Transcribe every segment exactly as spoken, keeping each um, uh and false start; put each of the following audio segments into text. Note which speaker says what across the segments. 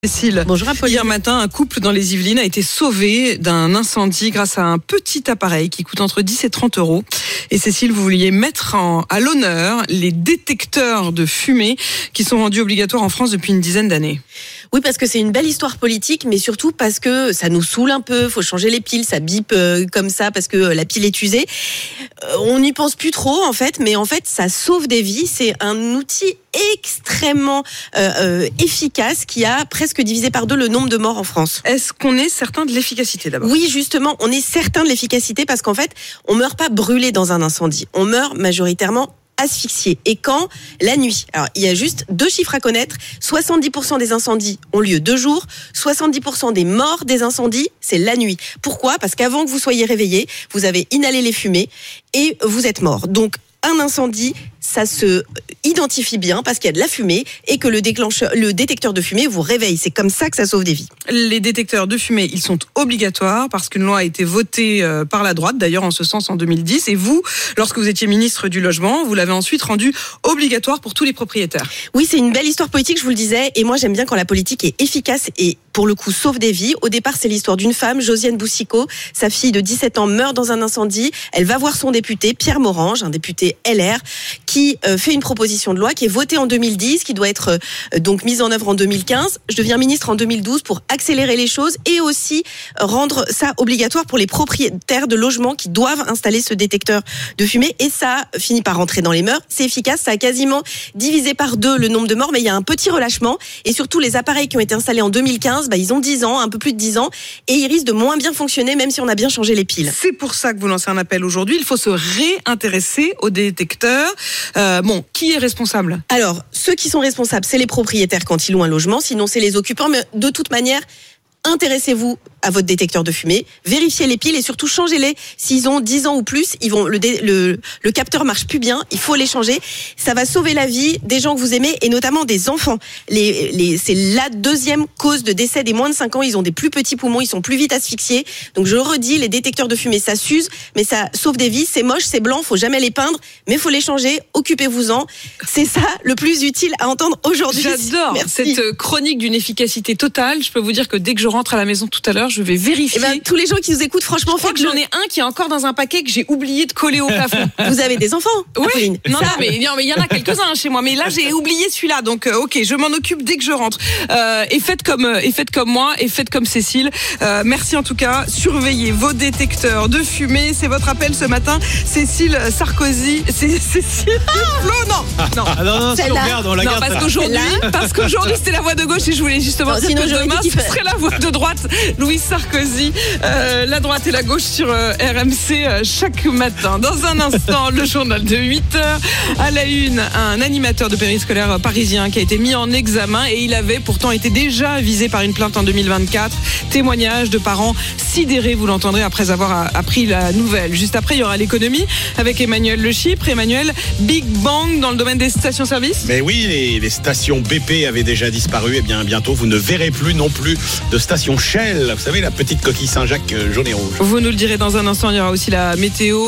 Speaker 1: Cécile,
Speaker 2: bonjour Apolline.
Speaker 1: Hier matin, un couple dans les Yvelines a été sauvé d'un incendie grâce à un petit appareil qui coûte entre dix et trente euros. Et Cécile, vous vouliez mettre en, à l'honneur les détecteurs de fumée qui sont rendus obligatoires en France depuis une dizaine d'années.
Speaker 2: Oui, parce que c'est une belle histoire politique, mais surtout parce que ça nous saoule un peu. Faut changer les piles, ça bip euh, comme ça parce que la pile est usée. Euh, on n'y pense plus trop en fait, mais en fait ça sauve des vies. C'est un outil extrêmement euh, euh, efficace qui a presque divisé par deux le nombre de morts en France.
Speaker 1: Est-ce qu'on est certain de l'efficacité d'abord ?
Speaker 2: Oui, justement, on est certain de l'efficacité parce qu'en fait, on meurt pas brûlé dans un incendie. On meurt majoritairement asphyxié. Et quand ? La nuit. Alors, il y a juste deux chiffres à connaître. soixante-dix pour cent des incendies ont lieu de jour. soixante-dix pour cent des morts des incendies, c'est la nuit. Pourquoi ? Parce qu'avant que vous soyez réveillé, vous avez inhalé les fumées et vous êtes mort. Donc, un incendie, ça se identifie bien parce qu'il y a de la fumée et que le déclencheur, le détecteur de fumée vous réveille. C'est comme ça que ça sauve des vies.
Speaker 1: Les détecteurs de fumée, ils sont obligatoires parce qu'une loi a été votée par la droite, d'ailleurs en ce sens en deux mille dix. Et vous, lorsque vous étiez ministre du Logement, vous l'avez ensuite rendu obligatoire pour tous les propriétaires.
Speaker 2: Oui, c'est une belle histoire politique, je vous le disais. Et moi, j'aime bien quand la politique est efficace et pour le coup sauve des vies. Au départ, c'est l'histoire d'une femme, Josiane Boussicot. Sa fille de dix-sept ans meurt dans un incendie. Elle va voir son député, Pierre Morange, un député L R, qui euh, fait une proposition de loi qui est votée en deux mille dix, qui doit être euh, donc mise en œuvre en deux mille quinze. Je deviens ministre en deux mille douze pour accélérer les choses et aussi rendre ça obligatoire pour les propriétaires de logements qui doivent installer ce détecteur de fumée. Et ça finit par rentrer dans les mœurs. C'est efficace, ça a quasiment divisé par deux le nombre de morts, mais il y a un petit relâchement. Et surtout, les appareils qui ont été installés en deux mille quinze, bah, ils ont dix ans, un peu plus de dix ans, et ils risquent de moins bien fonctionner, même si on a bien changé les piles.
Speaker 1: C'est pour ça que vous lancez un appel aujourd'hui. Il faut se réintéresser aux détecteurs. Euh, bon, qui est responsable ?
Speaker 2: Alors, ceux qui sont responsables, c'est les propriétaires quand ils louent un logement, sinon c'est les occupants, mais de toute manière, intéressez-vous à votre détecteur de fumée, vérifiez les piles et surtout changez-les. S'ils ont dix ans ou plus, ils vont le, dé, le, le capteur marche plus bien, il faut les changer. Ça va sauver la vie des gens que vous aimez et notamment des enfants. Les, les, c'est la deuxième cause de décès des moins de cinq ans. Ils ont des plus petits poumons, ils sont plus vite asphyxiés. Donc je le redis, les détecteurs de fumée, ça s'use, mais ça sauve des vies. C'est moche, c'est blanc, faut jamais les peindre, mais faut les changer. Occupez-vous-en. C'est ça le plus utile à entendre aujourd'hui.
Speaker 1: J'adore
Speaker 2: Merci.
Speaker 1: cette chronique d'une efficacité totale. Je peux vous dire que dès que je rentre à la maison tout à l'heure, je vais vérifier.
Speaker 2: Eh ben, tous les gens qui nous écoutent, franchement,
Speaker 1: je crois que j'en ai un qui est encore dans un paquet que j'ai oublié de coller au plafond.
Speaker 2: Vous avez des enfants,
Speaker 1: oui.
Speaker 2: Apolline.
Speaker 1: Non, non, mais il y en a quelques-uns chez moi, mais là j'ai oublié celui-là, donc euh, ok, je m'en occupe dès que je rentre. Euh, et faites comme, euh, et faites comme moi, et faites comme Cécile. Euh, merci en tout cas. Surveillez vos détecteurs de fumée. C'est votre appel ce matin, Cécile Sarkozy. C'est Cécile. Ah, Flo, non, non.
Speaker 3: Ah non, non, si on regarde, on la
Speaker 1: non,
Speaker 3: garde.
Speaker 1: parce qu'aujourd'hui, parce qu'aujourd'hui c'était la voix de gauche et je voulais justement
Speaker 2: non,
Speaker 1: dire que demain ce serait la voix de droite. Louise Sarkozy, euh, la droite et la gauche sur euh, R M C euh, chaque matin. Dans un instant, le journal de huit heures. À la une, un animateur de périscolaire parisien qui a été mis en examen et il avait pourtant été déjà visé par une plainte en deux mille vingt-quatre. Témoignage de parents sidérés, vous l'entendrez après avoir appris la nouvelle. Juste après, il y aura l'économie avec Emmanuel Le Chypre. Emmanuel, Big Bang dans le domaine des stations-service ?
Speaker 3: Mais oui, les, les stations B P avaient déjà disparu. Et bien bientôt, vous ne verrez plus non plus de station Shell. Vous savez, la petite coquille Saint-Jacques jaune et rouge.
Speaker 1: Vous nous le direz dans un instant. Il y aura aussi la météo.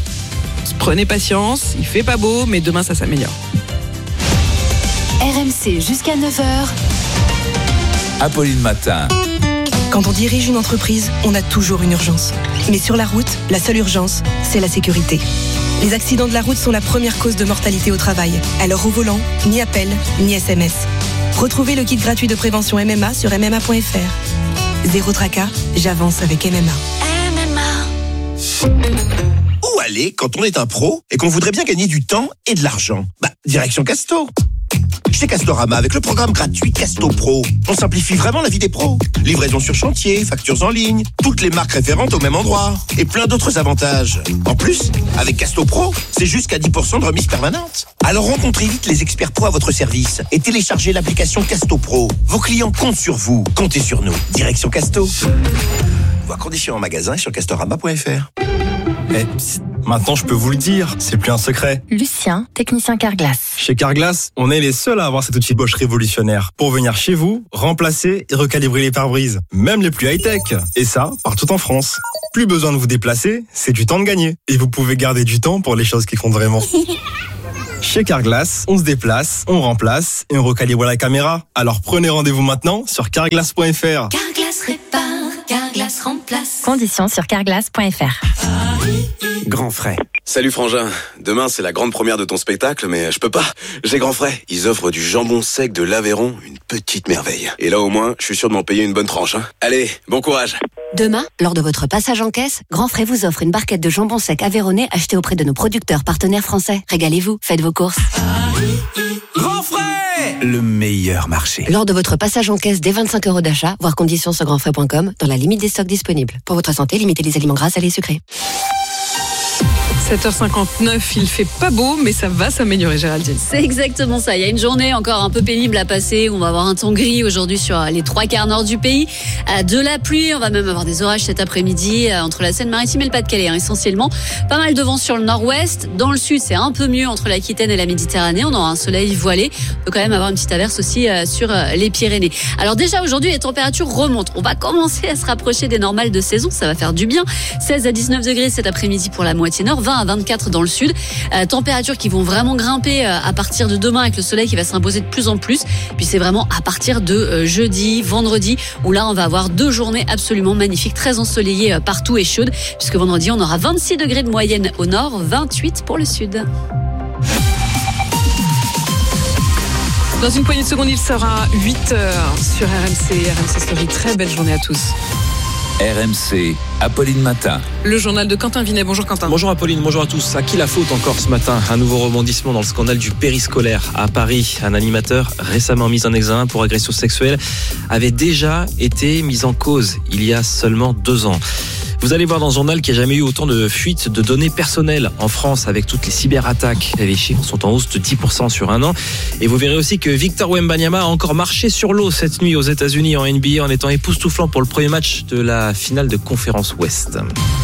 Speaker 1: Prenez patience, il fait pas beau, mais demain ça s'améliore.
Speaker 4: R M C jusqu'à neuf heures.
Speaker 5: Apolline Matin.
Speaker 6: Quand on dirige une entreprise, on a toujours une urgence. Mais sur la route, la seule urgence, c'est la sécurité. Les accidents de la route sont la première cause de mortalité au travail. Alors au volant, ni appel, ni S M S. Retrouvez le kit gratuit de prévention M M A sur m m a point f r. Zéro tracas, j'avance avec M M A.
Speaker 4: M M A.
Speaker 7: Où aller quand on est un pro et qu'on voudrait bien gagner du temps et de l'argent ? Bah, direction Casto. Chez Castorama, avec le programme gratuit Casto Pro, on simplifie vraiment la vie des pros. Livraison sur chantier, factures en ligne, toutes les marques référentes au même endroit et plein d'autres avantages. En plus, avec Casto Pro, c'est jusqu'à dix pour cent de remise permanente. Alors rencontrez vite les experts pro à votre service et téléchargez l'application Casto Pro. Vos clients comptent sur vous, comptez sur nous. Direction Casto. Voir conditions en magasin et sur castorama point f r.
Speaker 8: Eh, psst, maintenant je peux vous le dire, c'est plus un secret.
Speaker 4: Lucien, technicien Carglass.
Speaker 8: Chez Carglass, on est les seuls à avoir cet outil Bosch révolutionnaire pour venir chez vous, remplacer et recalibrer les pare-brises, même les plus high-tech. Et ça, partout en France. Plus besoin de vous déplacer, c'est du temps de gagner. Et vous pouvez garder du temps pour les choses qui comptent vraiment. Chez Carglass, on se déplace, on remplace et on recalibre la caméra. Alors prenez rendez-vous maintenant sur carglass point f r.
Speaker 4: Carglass répare, Carglass remplace. Conditions sur carglass point f r.
Speaker 9: Grand frais.
Speaker 10: Salut Frangin, demain c'est la grande première de ton spectacle, mais je peux pas, j'ai grand frais. Ils offrent du jambon sec de l'Aveyron, une petite merveille. Et là au moins, je suis sûr de m'en payer une bonne tranche. Hein. Allez, bon courage.
Speaker 11: Demain, lors de votre passage en caisse, Grand Frais vous offre une barquette de jambon sec aveyronnais achetée auprès de nos producteurs partenaires français. Régalez-vous, faites vos courses.
Speaker 9: Grand frais, le meilleur marché.
Speaker 11: Lors de votre passage en caisse dès vingt-cinq euros d'achat, voir conditions sur grand frais point com, dans la limite des stocks disponibles. Pour votre santé, limitez les aliments gras, salés et sucrés.
Speaker 1: sept heures cinquante-neuf, il fait pas beau, mais ça va s'améliorer, Géraldine.
Speaker 12: C'est exactement ça. Il y a une journée encore un peu pénible à passer. On va avoir un temps gris aujourd'hui sur les trois quarts nord du pays. De la pluie, on va même avoir des orages cet après-midi entre la Seine-Maritime et le Pas-de-Calais. Essentiellement, pas mal de vent sur le nord-ouest. Dans le sud, c'est un peu mieux entre l'Aquitaine et la Méditerranée. On aura un soleil voilé. On peut quand même avoir une petite averse aussi sur les Pyrénées. Alors déjà, aujourd'hui, les températures remontent. On va commencer à se rapprocher des normales de saison. Ça va faire du bien. seize à dix-neuf degrés cet après-midi pour la moitié nord, vingt à vingt-quatre dans le sud. Euh, températures qui vont vraiment grimper euh, à partir de demain avec le soleil qui va s'imposer de plus en plus. Puis c'est vraiment à partir de euh, jeudi, vendredi, où là on va avoir deux journées absolument magnifiques, très ensoleillées euh, partout et chaudes, puisque vendredi on aura vingt-six degrés de moyenne au nord, vingt-huit pour le sud.
Speaker 1: Dans une poignée de secondes, il sera huit heures sur R M C, R M C Story. Très belle journée à tous.
Speaker 5: R M C, Apolline Matin.
Speaker 1: Le journal de Quentin Vinet. Bonjour Quentin.
Speaker 13: Bonjour Apolline, bonjour à tous. À qui la faute encore ce matin? Un nouveau rebondissement dans le scandale du périscolaire à Paris. Un animateur récemment mis en examen pour agression sexuelle avait déjà été mis en cause il y a seulement deux ans. Vous allez voir dans ce journal qu'il n'y a jamais eu autant de fuites de données personnelles en France avec toutes les cyberattaques. Les chiffres sont en hausse de dix pour cent sur un an. Et vous verrez aussi que Victor Wembanyama a encore marché sur l'eau cette nuit aux États-Unis en N B A en étant époustouflant pour le premier match de la finale de Conférence Ouest.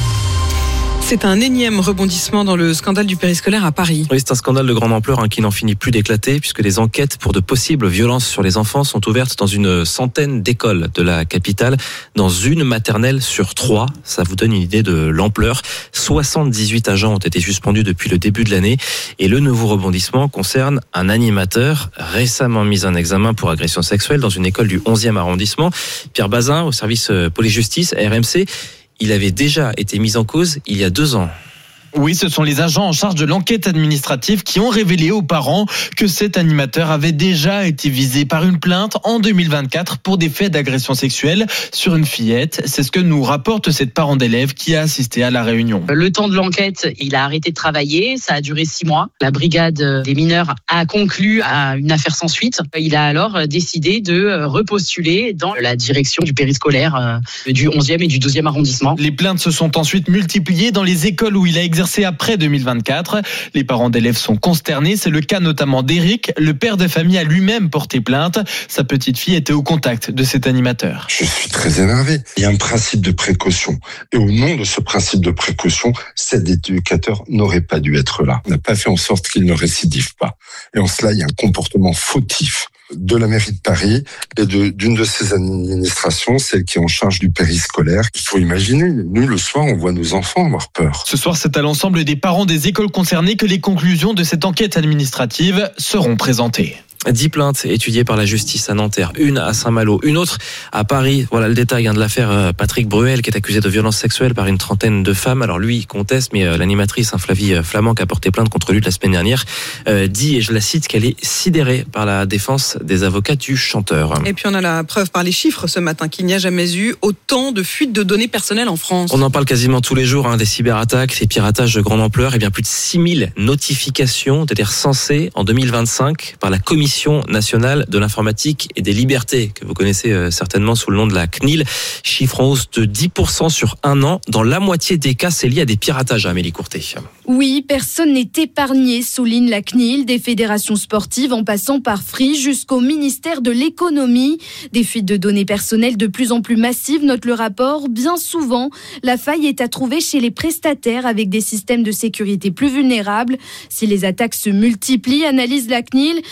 Speaker 1: C'est un énième rebondissement dans le scandale du périscolaire à Paris.
Speaker 13: Oui, c'est un scandale de grande ampleur hein, qui n'en finit plus d'éclater puisque les enquêtes pour de possibles violences sur les enfants sont ouvertes dans une centaine d'écoles de la capitale, dans une maternelle sur trois. Ça vous donne une idée de l'ampleur. soixante-dix-huit agents ont été suspendus depuis le début de l'année et le nouveau rebondissement concerne un animateur récemment mis en examen pour agression sexuelle dans une école du onzième arrondissement. Pierre Bazin, au service police-justice, R M C. Il avait déjà été mis en cause il y a deux ans.
Speaker 14: Oui, ce sont les agents en charge de l'enquête administrative qui ont révélé aux parents que cet animateur avait déjà été visé par une plainte en deux mille vingt-quatre pour des faits d'agression sexuelle sur une fillette. C'est ce que nous rapporte cette parent d'élève qui a assisté à la réunion.
Speaker 15: Le temps de l'enquête, il a arrêté de travailler. Ça a duré six mois. La brigade des mineurs a conclu à une affaire sans suite. Il a alors décidé de repostuler dans la direction du périscolaire du onzième et du douzième arrondissement.
Speaker 14: Les plaintes se sont ensuite multipliées dans les écoles où il a exercé après deux mille vingt-quatre. Les parents d'élèves sont consternés. C'est le cas notamment d'Éric. Le père de famille a lui-même porté plainte. Sa petite fille était au contact de cet animateur.
Speaker 16: Je suis très énervé. Il y a un principe de précaution. Et au nom de ce principe de précaution, cet éducateur n'aurait pas dû être là. On n'a pas fait en sorte qu'il ne récidive pas. Et en cela, il y a un comportement fautif de la mairie de Paris et de, d'une de ses administrations, celle qui est en charge du périscolaire. Il faut imaginer, nous, le soir, on voit nos enfants avoir peur.
Speaker 14: Ce soir, c'est à l'ensemble des parents des écoles concernées que les conclusions de cette enquête administrative seront présentées.
Speaker 13: Dix plaintes étudiées par la justice à Nanterre, une à Saint-Malo, une autre à Paris. Voilà le détail hein, de l'affaire Patrick Bruel qui est accusé de violence sexuelle par une trentaine de femmes. Alors lui, il conteste, mais euh, l'animatrice hein, Flavie Flamand qui a porté plainte contre lui la semaine dernière euh, dit, et je la cite, qu'elle est sidérée par la défense des avocats du chanteur.
Speaker 1: Et puis on a la preuve par les chiffres ce matin qu'il n'y a jamais eu autant de fuites de données personnelles en France.
Speaker 13: On en parle quasiment tous les jours, hein, des cyberattaques, des piratages de grande ampleur. Et bien plus de six mille notifications ont été recensées en deux mille vingt-cinq par la Commission nationale de l'informatique et des libertés, que vous connaissez euh, certainement sous le nom de la C N I L. Chiffre en hausse de dix pour cent sur un an. Dans la moitié des cas, c'est lié à des piratages, à Amélie Courtet.
Speaker 17: Oui, personne n'est épargné, souligne la C N I L, des fédérations sportives en passant par Free jusqu'au ministère de l'économie. Des fuites de données personnelles de plus en plus massives, note le rapport. Bien souvent, la faille est à trouver chez les prestataires avec des systèmes de sécurité plus vulnérables. Si les attaques se multiplient, analyse la C N I L, c'est d'abord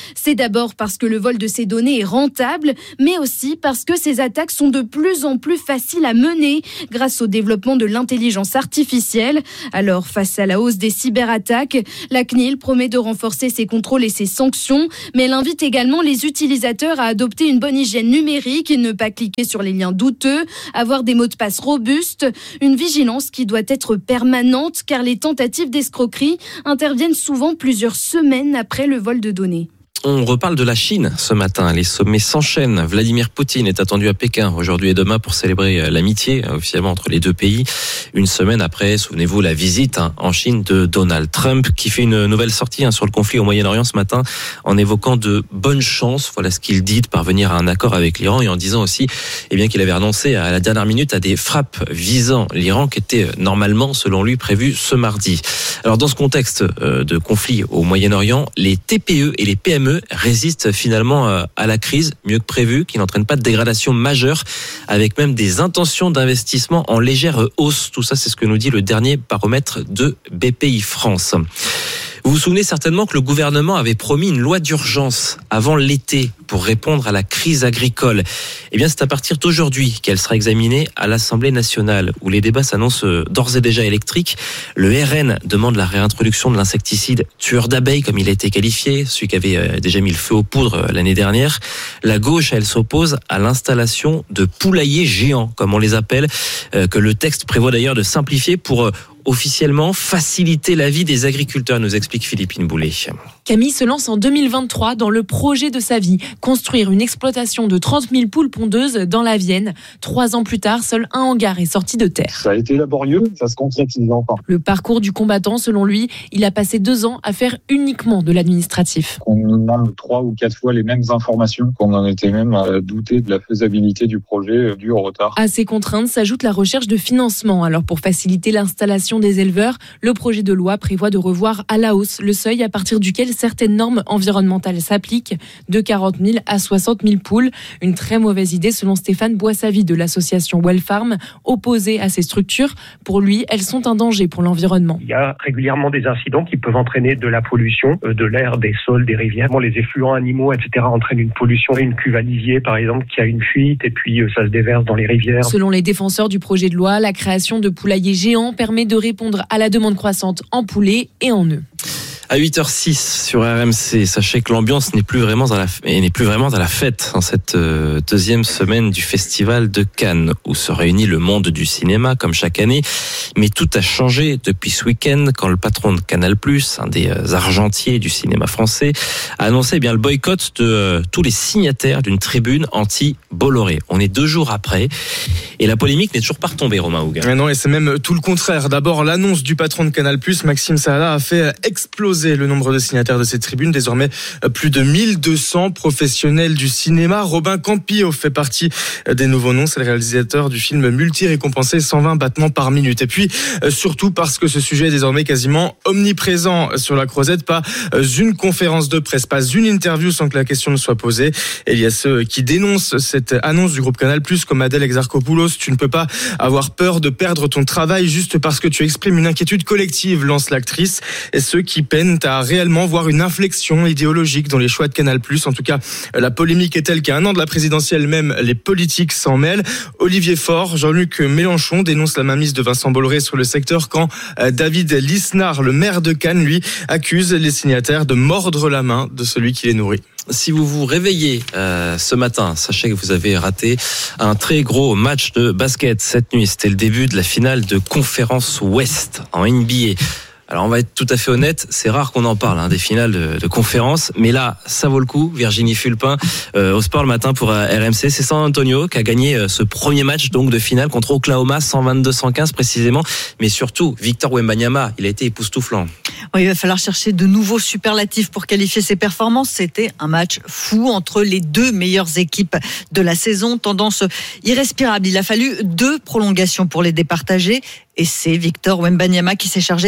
Speaker 17: d'abord parce que le vol de ces données est rentable, mais aussi parce que ces attaques sont de plus en plus faciles à mener grâce au développement de l'intelligence artificielle. Alors, face à la hausse des cyberattaques, la C N I L promet de renforcer ses contrôles et ses sanctions, mais elle invite également les utilisateurs à adopter une bonne hygiène numérique et ne pas cliquer sur les liens douteux, avoir des mots de passe robustes, une vigilance qui doit être permanente car les tentatives d'escroquerie interviennent souvent plusieurs semaines après le vol de données.
Speaker 13: On reparle de la Chine ce matin. Les sommets s'enchaînent. Vladimir Poutine est attendu à Pékin aujourd'hui et demain pour célébrer l'amitié officiellement entre les deux pays. Une semaine après, souvenez-vous, la visite en Chine de Donald Trump qui fait une nouvelle sortie sur le conflit au Moyen-Orient ce matin en évoquant de bonnes chances. Voilà ce qu'il dit de parvenir à un accord avec l'Iran et en disant aussi eh bien, qu'il avait renoncé à la dernière minute à des frappes visant l'Iran qui étaient normalement, selon lui, prévues ce mardi. Alors dans ce contexte de conflit au Moyen-Orient, les T P E et les P M E résiste finalement à la crise, mieux que prévu, qui n'entraîne pas de dégradation majeure, avec même des intentions d'investissement en légère hausse. Tout ça, c'est ce que nous dit le dernier baromètre de B P I France. Vous vous souvenez certainement que le gouvernement avait promis une loi d'urgence avant l'été pour répondre à la crise agricole. Eh bien, c'est à partir d'aujourd'hui qu'elle sera examinée à l'Assemblée nationale, où les débats s'annoncent d'ores et déjà électriques. Le R N demande la réintroduction de l'insecticide tueur d'abeilles, comme il a été qualifié, celui qui avait déjà mis le feu aux poudres l'année dernière. La gauche, elle s'oppose à l'installation de poulaillers géants, comme on les appelle, que le texte prévoit d'ailleurs de simplifier pour officiellement faciliter la vie des agriculteurs, nous explique Philippine Boulet.
Speaker 18: Camille se lance en deux mille vingt-trois dans le projet de sa vie, construire une exploitation de trente mille poules pondeuses dans la Vienne. Trois ans plus tard, seul un hangar est sorti de terre.
Speaker 19: Ça a été laborieux, ça se concrétise encore.
Speaker 18: Le parcours du combattant, selon lui, il a passé deux ans à faire uniquement de l'administratif.
Speaker 19: On nous demande trois ou quatre fois les mêmes informations, qu'on en était même à douter de la faisabilité du projet dû au retard.
Speaker 18: À ces contraintes s'ajoute la recherche de financement. Alors pour faciliter l'installation des éleveurs, le projet de loi prévoit de revoir à la hausse le seuil à partir duquel certaines normes environnementales s'appliquent, de quarante mille à soixante mille poules. Une très mauvaise idée selon Stéphane Boissavi de l'association Wellfarm, opposé à ces structures. Pour lui, elles sont un danger pour l'environnement.
Speaker 20: Il y a régulièrement des incidents qui peuvent entraîner de la pollution, de l'air, des sols, des rivières. Les effluents animaux, et cetera entraînent une pollution. Une cuve à lisier, par exemple, qui a une fuite et puis ça se déverse dans les rivières.
Speaker 18: Selon les défenseurs du projet de loi, la création de poulaillers géants permet de répondre à la demande croissante en poulets et en œufs.
Speaker 13: À huit heures six sur R M C, sachez que l'ambiance n'est plus vraiment à la, n'est plus vraiment à la fête en cette deuxième semaine du Festival de Cannes, où se réunit le monde du cinéma comme chaque année. Mais tout a changé depuis ce week-end quand le patron de Canal+, un des argentiers du cinéma français, a annoncé eh bien le boycott de tous les signataires d'une tribune anti-Bolloré. On est deux jours après et la polémique n'est toujours pas retombée, Romain Houga.
Speaker 21: Non, et c'est même tout le contraire. D'abord, l'annonce du patron de Canal+, Maxime Saada, a fait exploser le nombre de signataires de cette tribune. Désormais, plus de mille deux cents professionnels du cinéma. Robin Campillo fait partie des nouveaux noms. C'est le réalisateur du film multi-récompensé cent vingt battements par minute. Et puis, surtout parce que ce sujet est désormais quasiment omniprésent sur la Croisette. Pas une conférence de presse, pas une interview sans que la question ne soit posée. Et il y a ceux qui dénoncent cette annonce du groupe Canal+, comme Adèle Exarchopoulos. Tu ne peux pas avoir peur de perdre ton travail juste parce que tu exprimes une inquiétude collective, lance l'actrice. Et ceux qui peinent à réellement voir une inflexion idéologique dans les choix de Canal+. En tout cas, la polémique est telle qu'à un an de la présidentielle, même les politiques s'en mêlent. Olivier Faure, Jean-Luc Mélenchon dénonce la mainmise de Vincent Bolloré sur le secteur quand David Lisnard, le maire de Cannes, lui, accuse les signataires de mordre la main de celui qui les nourrit.
Speaker 13: Si vous vous réveillez euh, ce matin, sachez que vous avez raté un très gros match de basket cette nuit. C'était le début de la finale de Conférence Ouest en N B A. Alors on va être tout à fait honnête, c'est rare qu'on en parle hein, des finales de, de conférence, mais là ça vaut le coup. Virginie Fulpin euh, au sport le matin pour R M C, c'est San Antonio qui a gagné euh, ce premier match donc de finale contre Oklahoma, cent vingt-deux à cent quinze précisément, mais surtout Victor Wembanyama, il a été époustouflant.
Speaker 22: Oui, il va falloir chercher de nouveaux superlatifs pour qualifier ses performances. C'était un match fou entre les deux meilleures équipes de la saison, tendance irrespirable. Il a fallu deux prolongations pour les départager et c'est Victor Wembanyama qui s'est chargé de donner la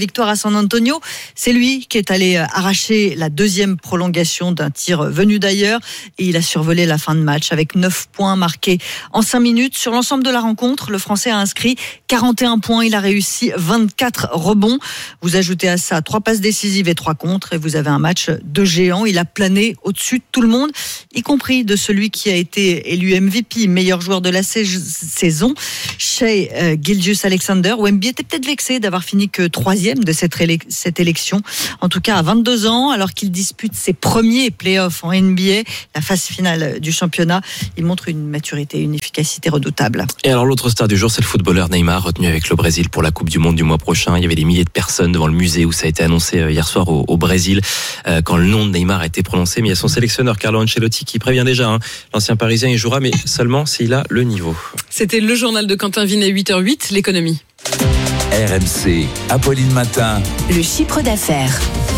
Speaker 22: victoire à San Antonio. C'est lui qui est allé arracher la deuxième prolongation d'un tir venu d'ailleurs et il a survolé la fin de match avec neuf points marqués en cinq minutes. Sur l'ensemble de la rencontre, le Français a inscrit quarante et un points. Il a réussi vingt-quatre rebonds. Vous ajoutez à ça trois passes décisives et trois contres et vous avez un match de géant. Il a plané au-dessus de tout le monde, y compris de celui qui a été élu M V P, meilleur joueur de la saison, Shai Gilgeous-Alexander. Wemby était peut-être vexé d'avoir fini que troisième de cette, élec- cette élection. En tout cas, à vingt-deux ans, alors qu'il dispute ses premiers playoffs en N B A, la phase finale du championnat, il montre une maturité, une efficacité redoutable.
Speaker 13: Et alors l'autre star du jour, c'est le footballeur Neymar, retenu avec le Brésil pour la Coupe du Monde du mois prochain. Il y avait des milliers de personnes devant le musée où ça a été annoncé hier soir au, au Brésil, euh, quand le nom de Neymar a été prononcé. Mais il y a son sélectionneur Carlo Ancelotti qui prévient déjà, hein, l'ancien Parisien, il jouera, mais seulement s'il a le niveau.
Speaker 1: C'était le journal de Quentin Vinet, huit heures huit, l'économie.
Speaker 5: R M C, Apolline Matin.
Speaker 4: Le chiffre d'affaires.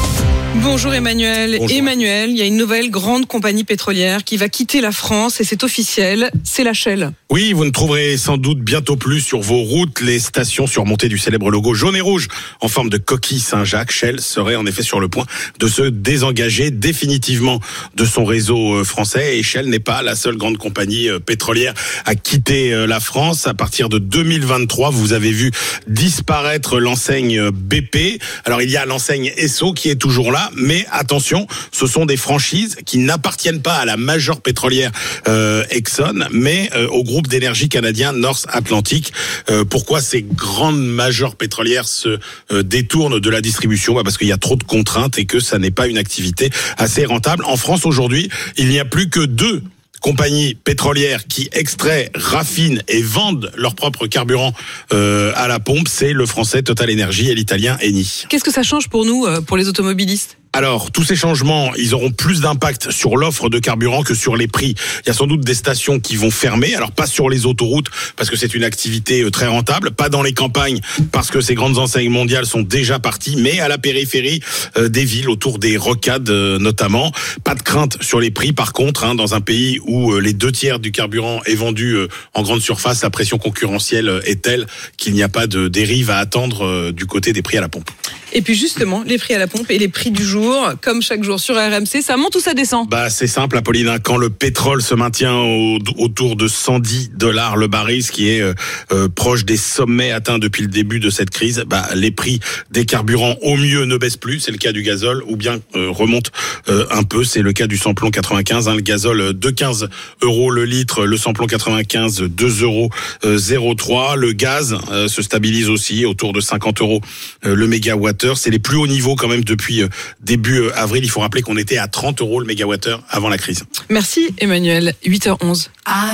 Speaker 1: Bonjour Emmanuel.
Speaker 2: Bonjour.
Speaker 1: Emmanuel, il y a une nouvelle grande compagnie pétrolière qui va quitter la France et c'est officiel, c'est la Shell.
Speaker 2: Oui, vous ne trouverez sans doute bientôt plus sur vos routes les stations surmontées du célèbre logo jaune et rouge en forme de coquille Saint-Jacques. Shell serait en effet sur le point de se désengager définitivement de son réseau français et Shell n'est pas la seule grande compagnie pétrolière à quitter la France. À partir de deux mille vingt-trois, vous avez vu disparaître l'enseigne B P. Alors il y a l'enseigne Esso qui est toujours là, mais attention, ce sont des franchises qui n'appartiennent pas à la majeure pétrolière euh, Exxon, mais euh, au groupe d'énergie canadien North Atlantic. Euh, pourquoi ces grandes majeures pétrolières se euh, détournent de la distribution ? Bah parce qu'il y a trop de contraintes et que ça n'est pas une activité assez rentable. En France aujourd'hui, il n'y a plus que deux compagnies pétrolières qui extraient, raffinent et vendent leur propre carburant euh, à la pompe. C'est le français Total Energy et l'italien Eni.
Speaker 1: Qu'est-ce que ça change pour nous, pour les automobilistes ?
Speaker 2: Alors, tous ces changements, ils auront plus d'impact sur l'offre de carburant que sur les prix. Il y a sans doute des stations qui vont fermer, alors pas sur les autoroutes, parce que c'est une activité très rentable, pas dans les campagnes, parce que ces grandes enseignes mondiales sont déjà parties, mais à la périphérie euh, des villes, autour des rocades euh, notamment. Pas de crainte sur les prix, par contre, hein, dans un pays où euh, les deux tiers du carburant est vendu euh, en grande surface, la pression concurrentielle euh, est telle qu'il n'y a pas de dérive à attendre euh, du côté des prix à la pompe.
Speaker 1: Et puis justement, les prix à la pompe et les prix du jour, comme chaque jour sur R M C, ça monte ou ça descend ?
Speaker 2: Bah c'est simple, Apolline. Quand le pétrole se maintient au, autour de cent dix dollars le baril, ce qui est euh, euh, proche des sommets atteints depuis le début de cette crise, bah les prix des carburants au mieux ne baissent plus. C'est le cas du gazole, ou bien euh, remontent euh, un peu. C'est le cas du samplon quatre-vingt-quinze. Hein, le gazole deux virgule quinze euros le litre, le samplon quatre-vingt-quinze deux euros zéro trois. Le gaz euh, se stabilise aussi autour de cinquante euros euh, le mégawattheure. C'est les plus hauts niveaux quand même depuis euh, début euh, avril. Il faut rappeler qu'on était à trente euros le mégawattheure avant la crise.
Speaker 1: Merci Emmanuel, huit heures onze.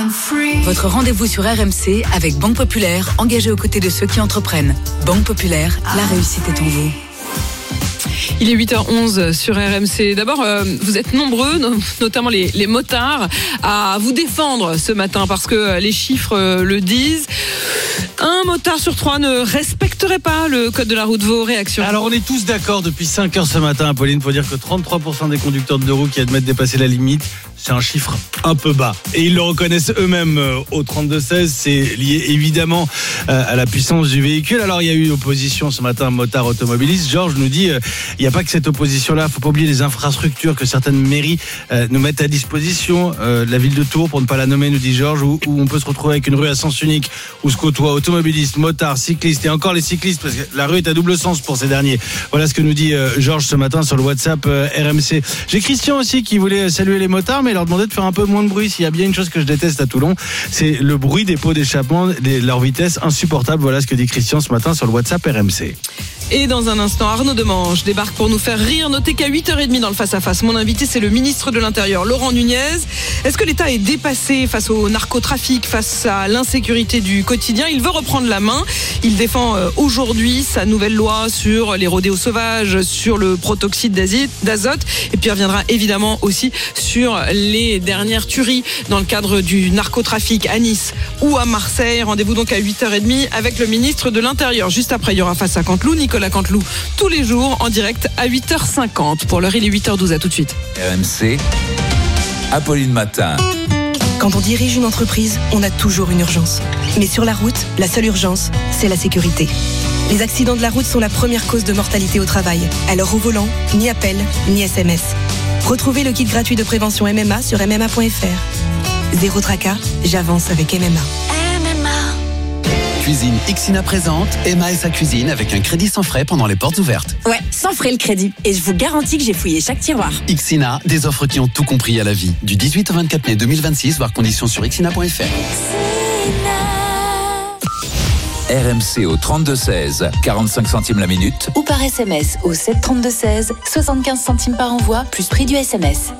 Speaker 4: Votre rendez-vous sur R M C avec Banque Populaire, engagée aux côtés de ceux qui entreprennent. Banque Populaire, la réussite est en vous.
Speaker 1: Il est huit heures onze sur R M C. D'abord, euh, vous êtes nombreux, notamment les, les motards, à vous défendre ce matin parce que les chiffres euh, le disent. Un motard sur trois ne respecterait pas le code de la route. Vos réactions ?
Speaker 14: Alors on est tous d'accord depuis cinq heures ce matin, Apolline, pour dire que trente-trois pour cent des conducteurs de deux roues qui admettent dépasser la limite, c'est un chiffre un peu bas. Et ils le reconnaissent eux-mêmes au trente-deux seize. C'est lié évidemment à la puissance du véhicule. Alors il y a eu opposition ce matin, motard automobiliste. Georges nous dit, il n'y a pas que cette opposition-là. Il ne faut pas oublier les infrastructures que certaines mairies nous mettent à disposition. La ville de Tours, pour ne pas la nommer, nous dit Georges, où, où on peut se retrouver avec une rue à sens unique, où se côtoient automobilistes, motards, cyclistes et encore les cyclistes, parce que la rue est à double sens pour ces derniers. Voilà ce que nous dit Georges ce matin sur le WhatsApp R M C. J'ai Christian aussi qui voulait saluer les motards, mais leur demander de faire un peu moins de bruit. S'il y a bien une chose que je déteste à Toulon, c'est le bruit des pots d'échappement, de leur vitesse insupportable. Voilà ce que dit Christian ce matin sur le WhatsApp R M C.
Speaker 1: Et dans un instant, Arnaud Demange débarque pour nous faire rire. Notez qu'à huit heures trente dans le face-à-face, mon invité, c'est le ministre de l'Intérieur, Laurent Nunez. Est-ce que l'État est dépassé face au narcotrafic, face à l'insécurité du quotidien ? Il veut reprendre la main. Il défend aujourd'hui sa nouvelle loi sur les rodéos sauvages, sur le protoxyde d'azote. Et puis il reviendra évidemment aussi sur les dernières tueries dans le cadre du narcotrafic à Nice ou à Marseille. Rendez-vous donc à huit heures trente avec le ministre de l'Intérieur. Juste après, il y aura Face à Canteloup, Nicolas Canteloup, tous les jours en direct à huit heures cinquante. Pour l'heure, il est huit heures douze. À tout de suite.
Speaker 5: R M C, Apolline Matin.
Speaker 6: Quand on dirige une entreprise, on a toujours une urgence. Mais sur la route, la seule urgence, c'est la sécurité. Les accidents de la route sont la première cause de mortalité au travail. Alors au volant, ni appel, ni S M S. Retrouvez le kit gratuit de prévention M M A sur M M A point F R. Zéro tracas, j'avance avec M M A.
Speaker 3: M M A. Cuisine Ixina présente Emma et sa cuisine avec un crédit sans frais pendant les portes ouvertes.
Speaker 7: Ouais, sans frais le crédit. Et je vous garantis que j'ai fouillé chaque tiroir.
Speaker 3: Ixina, des offres qui ont tout compris à la vie. Du dix-huit au vingt-quatre mai deux mille vingt-six, voir conditions sur ixina point F R.
Speaker 5: R M C au trente-deux seize, quarante-cinq centimes la minute.
Speaker 4: Ou par S M S au sept trente-deux seize, soixante-quinze centimes par envoi, plus prix du S M S.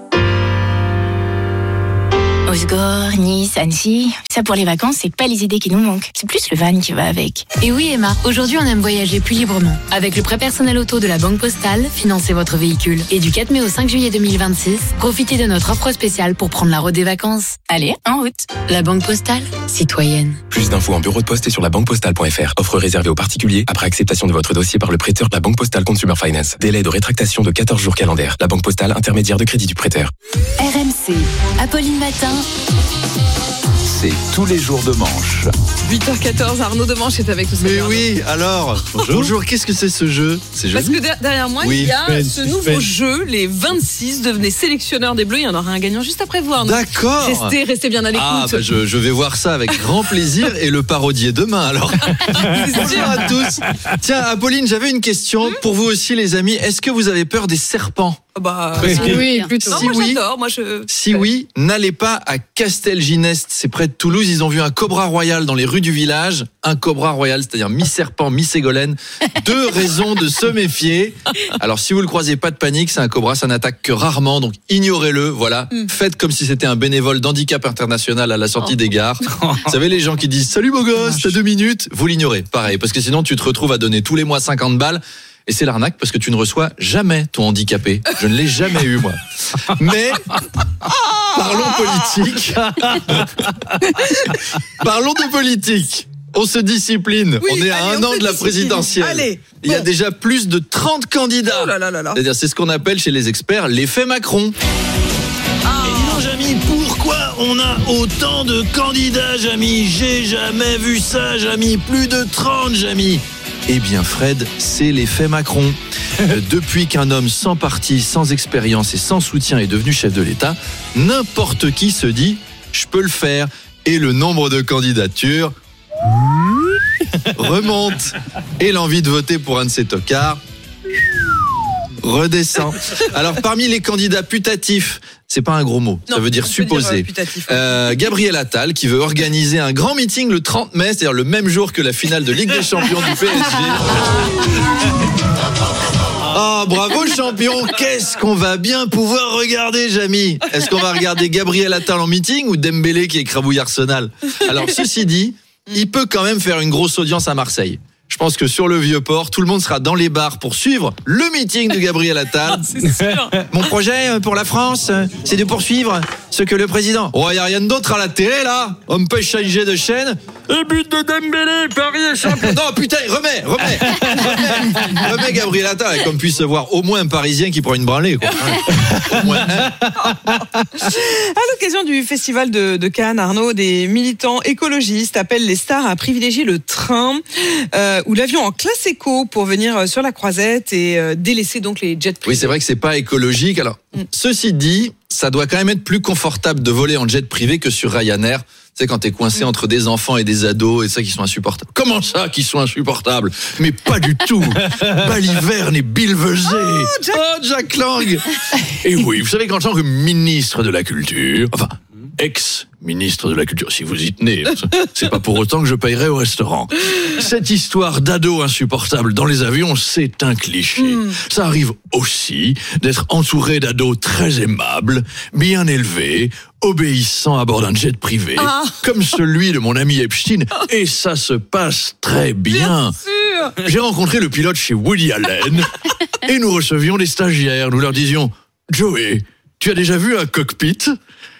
Speaker 7: Osgore, Nice, Annecy, ça pour les vacances, c'est pas les idées qui nous manquent. C'est plus le van qui va avec.
Speaker 18: Et oui Emma, aujourd'hui on aime voyager plus librement. Avec le prêt personnel auto de la Banque Postale, financez votre véhicule. Et du quatre mai au cinq juillet deux mille vingt-six, profitez de notre offre spéciale pour prendre la route des vacances.
Speaker 7: Allez, en route.
Speaker 18: La Banque Postale, citoyenne.
Speaker 23: Plus d'infos en bureau de poste et sur la banque postale point F R. Offre réservée aux particuliers après acceptation de votre dossier par le prêteur de la Banque Postale Consumer Finance. Délai de rétractation de quatorze jours calendaires. La Banque Postale, intermédiaire de crédit du prêteur.
Speaker 4: R M C, Apolline Matin.
Speaker 5: C'est tous les jours de manche.
Speaker 1: huit heures quatorze, Arnaud Demanche est avec nous.
Speaker 24: Mais oui, alors, bonjour, bonjour qu'est-ce que c'est ce jeu? C'est
Speaker 1: Parce que derrière moi,
Speaker 24: oui,
Speaker 1: il y a
Speaker 24: suspense,
Speaker 1: ce nouveau
Speaker 24: suspense.
Speaker 1: jeu, les vingt-six, devenez sélectionneurs des Bleus, il y en aura un gagnant juste après vous, Arnaud.
Speaker 24: D'accord.
Speaker 1: Restez, restez bien à l'écoute.
Speaker 24: Ah, bah je, je vais voir ça avec grand plaisir et le parodier demain alors. Bonjour à tous. Tiens, Apolline, j'avais une question pour vous aussi les amis. Est-ce que vous avez peur des serpents?
Speaker 1: Bah,
Speaker 24: Oui.
Speaker 1: oui, plutôt.
Speaker 24: Si
Speaker 1: Non, moi
Speaker 24: oui,
Speaker 1: j'adore, moi je...
Speaker 24: Si oui, n'allez pas à Castelginest, c'est près de Toulouse. Ils ont vu un cobra royal dans les rues du village. Un cobra royal, c'est-à-dire mi-serpent, mi-ségolène. Deux raisons de se méfier. Alors si vous le croisez, pas de panique, c'est un cobra, ça n'attaque que rarement, donc ignorez-le, voilà.
Speaker 1: Mm.
Speaker 24: Faites comme si c'était un bénévole d'handicap international à la sortie des gares. Vous savez, les gens qui disent « Salut beau gosse, t'as deux minutes », vous l'ignorez, pareil, parce que sinon tu te retrouves à donner tous les mois cinquante balles. Et c'est l'arnaque parce que tu ne reçois jamais ton handicapé. Je ne l'ai jamais eu, moi. Mais, parlons politique. Parlons de politique. On se discipline.
Speaker 1: Oui,
Speaker 24: on est à
Speaker 1: allez,
Speaker 24: un
Speaker 1: on
Speaker 24: an
Speaker 1: se
Speaker 24: de la
Speaker 1: discipline.
Speaker 24: présidentielle.
Speaker 1: Allez,
Speaker 24: Il y a
Speaker 1: bon.
Speaker 24: déjà plus de trente candidats.
Speaker 1: Oh là là là là.
Speaker 24: C'est-à-dire, c'est ce qu'on appelle chez les experts l'effet Macron.
Speaker 1: Ah.
Speaker 24: Et dis donc, Jamy, pourquoi on a autant de candidats, Jamy? J'ai jamais vu ça, Jamy. Plus de trente, Jamy. Eh bien, Fred, c'est l'effet Macron. Euh, depuis qu'un homme sans parti, sans expérience et sans soutien est devenu chef de l'État, n'importe qui se dit « je peux le faire ». Et le nombre de candidatures remonte. Et l'envie de voter pour un de ces tocards redescend. Alors, parmi les candidats putatifs, c'est pas un gros mot, ça
Speaker 1: Non,
Speaker 24: veut dire
Speaker 1: on peut
Speaker 24: supposé.
Speaker 1: dire, euh, putatif.
Speaker 24: Euh, Gabriel Attal qui veut organiser un grand meeting le trente mai, c'est-à-dire le même jour que la finale de Ligue des Champions du P S G. Ah, bravo champion, qu'est-ce qu'on va bien pouvoir regarder, Jamy? Est-ce qu'on va regarder Gabriel Attal en meeting ou Dembélé qui écrabouille Arsenal? Alors, ceci dit, il peut quand même faire une grosse audience à Marseille. Je pense que sur le Vieux-Port, tout le monde sera dans les bars pour suivre le meeting de Gabriel Attal.
Speaker 1: C'est sûr.
Speaker 24: Mon projet pour la France, c'est de poursuivre ce que le président... Oh, il n'y a rien d'autre à la télé, là. On peut changer de chaîne. Et but de Dembélé, Paris est champion. Non, putain, remets, remets. Remets, remets Gabriel Attal, qu'on puisse voir au moins un Parisien qui prend une branlée, quoi. Au moins, hein.
Speaker 1: À l'occasion du festival de, de Cannes, Arnaud, des militants écologistes appellent les stars à privilégier le train euh, ou l'avion en classe éco pour venir sur la Croisette et euh, délaisser donc les jets privés.
Speaker 24: Oui, c'est vrai que c'est pas écologique. Alors, mm. ceci dit, ça doit quand même être plus confortable de voler en jet privé que sur Ryanair. Tu sais, quand t'es coincé entre des enfants et des ados et ça qui sont insupportables. Comment ça qui sont insupportables? Mais pas du tout. Baliverne et Bill Vesey. Oh, Jack, oh, Jack Lang. Et oui, vous savez qu'en tant que ministre de la Culture, enfin, ex-ministre de la Culture, si vous y tenez, c'est pas pour autant que je payerai au restaurant. Cette histoire d'ados insupportables dans les avions, c'est un cliché. Mm. Ça arrive aussi d'être entouré d'ados très aimables, bien élevés, obéissants à bord d'un jet privé, ah. comme celui de mon ami Epstein, et ça se passe très bien. bien J'ai rencontré le pilote chez Woody Allen, et nous recevions des stagiaires. Nous leur disions « Joey, tu as déjà vu un cockpit ?»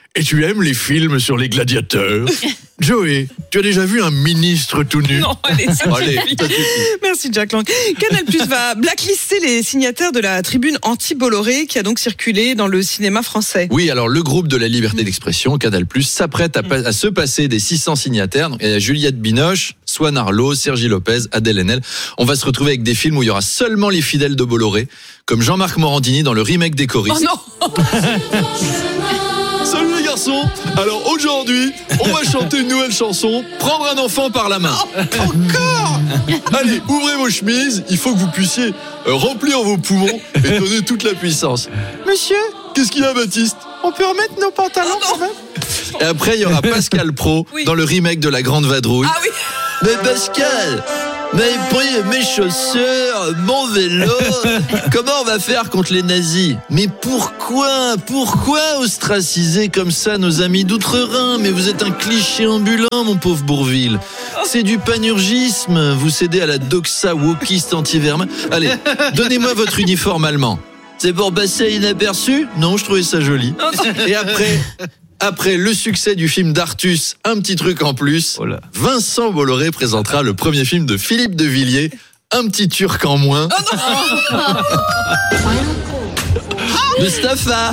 Speaker 24: et tu aimes les films sur les gladiateurs. Joey, tu as déjà vu un ministre tout nu?
Speaker 1: Non, allez, ça
Speaker 24: Allez,
Speaker 1: suffit.
Speaker 24: ça suffit.
Speaker 1: Merci Jack Lang. Canal+ va blacklister les signataires de la tribune anti-Bolloré qui a donc circulé dans le cinéma français.
Speaker 24: Oui, alors le groupe de la liberté d'expression, Canal+, s'apprête à, pa- à se passer des six cents signataires. Il y a Juliette Binoche, Swan Arlo, Sergi Lopez, Adèle Haenel. On va se retrouver avec des films où il y aura seulement les fidèles de Bolloré, comme Jean-Marc Morandini dans le remake des choristes.
Speaker 1: Oh non.
Speaker 24: Salut les garçons. Alors aujourd'hui, on va chanter une nouvelle chanson, Prendre un enfant par la main.
Speaker 1: Encore.
Speaker 24: Allez, ouvrez vos chemises, il faut que vous puissiez euh, remplir vos poumons et donner toute la puissance. Monsieur, qu'est-ce qu'il y a, Baptiste?
Speaker 1: On peut remettre nos pantalons
Speaker 24: quand même. Et après, il y aura Pascal Pro
Speaker 1: Oui.
Speaker 24: dans le remake de La Grande Vadrouille.
Speaker 1: Ah oui.
Speaker 24: Mais Pascal, mais pris mes chaussures, mon vélo. Comment on va faire contre les nazis? Mais pourquoi, pourquoi ostraciser comme ça nos amis d'outre-Rhin? Mais vous êtes un cliché ambulant, mon pauvre Bourvil. C'est du panurgisme. Vous cédez à la doxa wokiste anti-vermin. Allez, donnez-moi votre uniforme allemand. C'est pour passer inaperçu? Non, je trouvais ça joli. Et après, après le succès du film d'Artus, un petit truc en plus, Vincent Bolloré présentera le premier film de Philippe de Villiers, Un petit Turc en moins. Mustapha,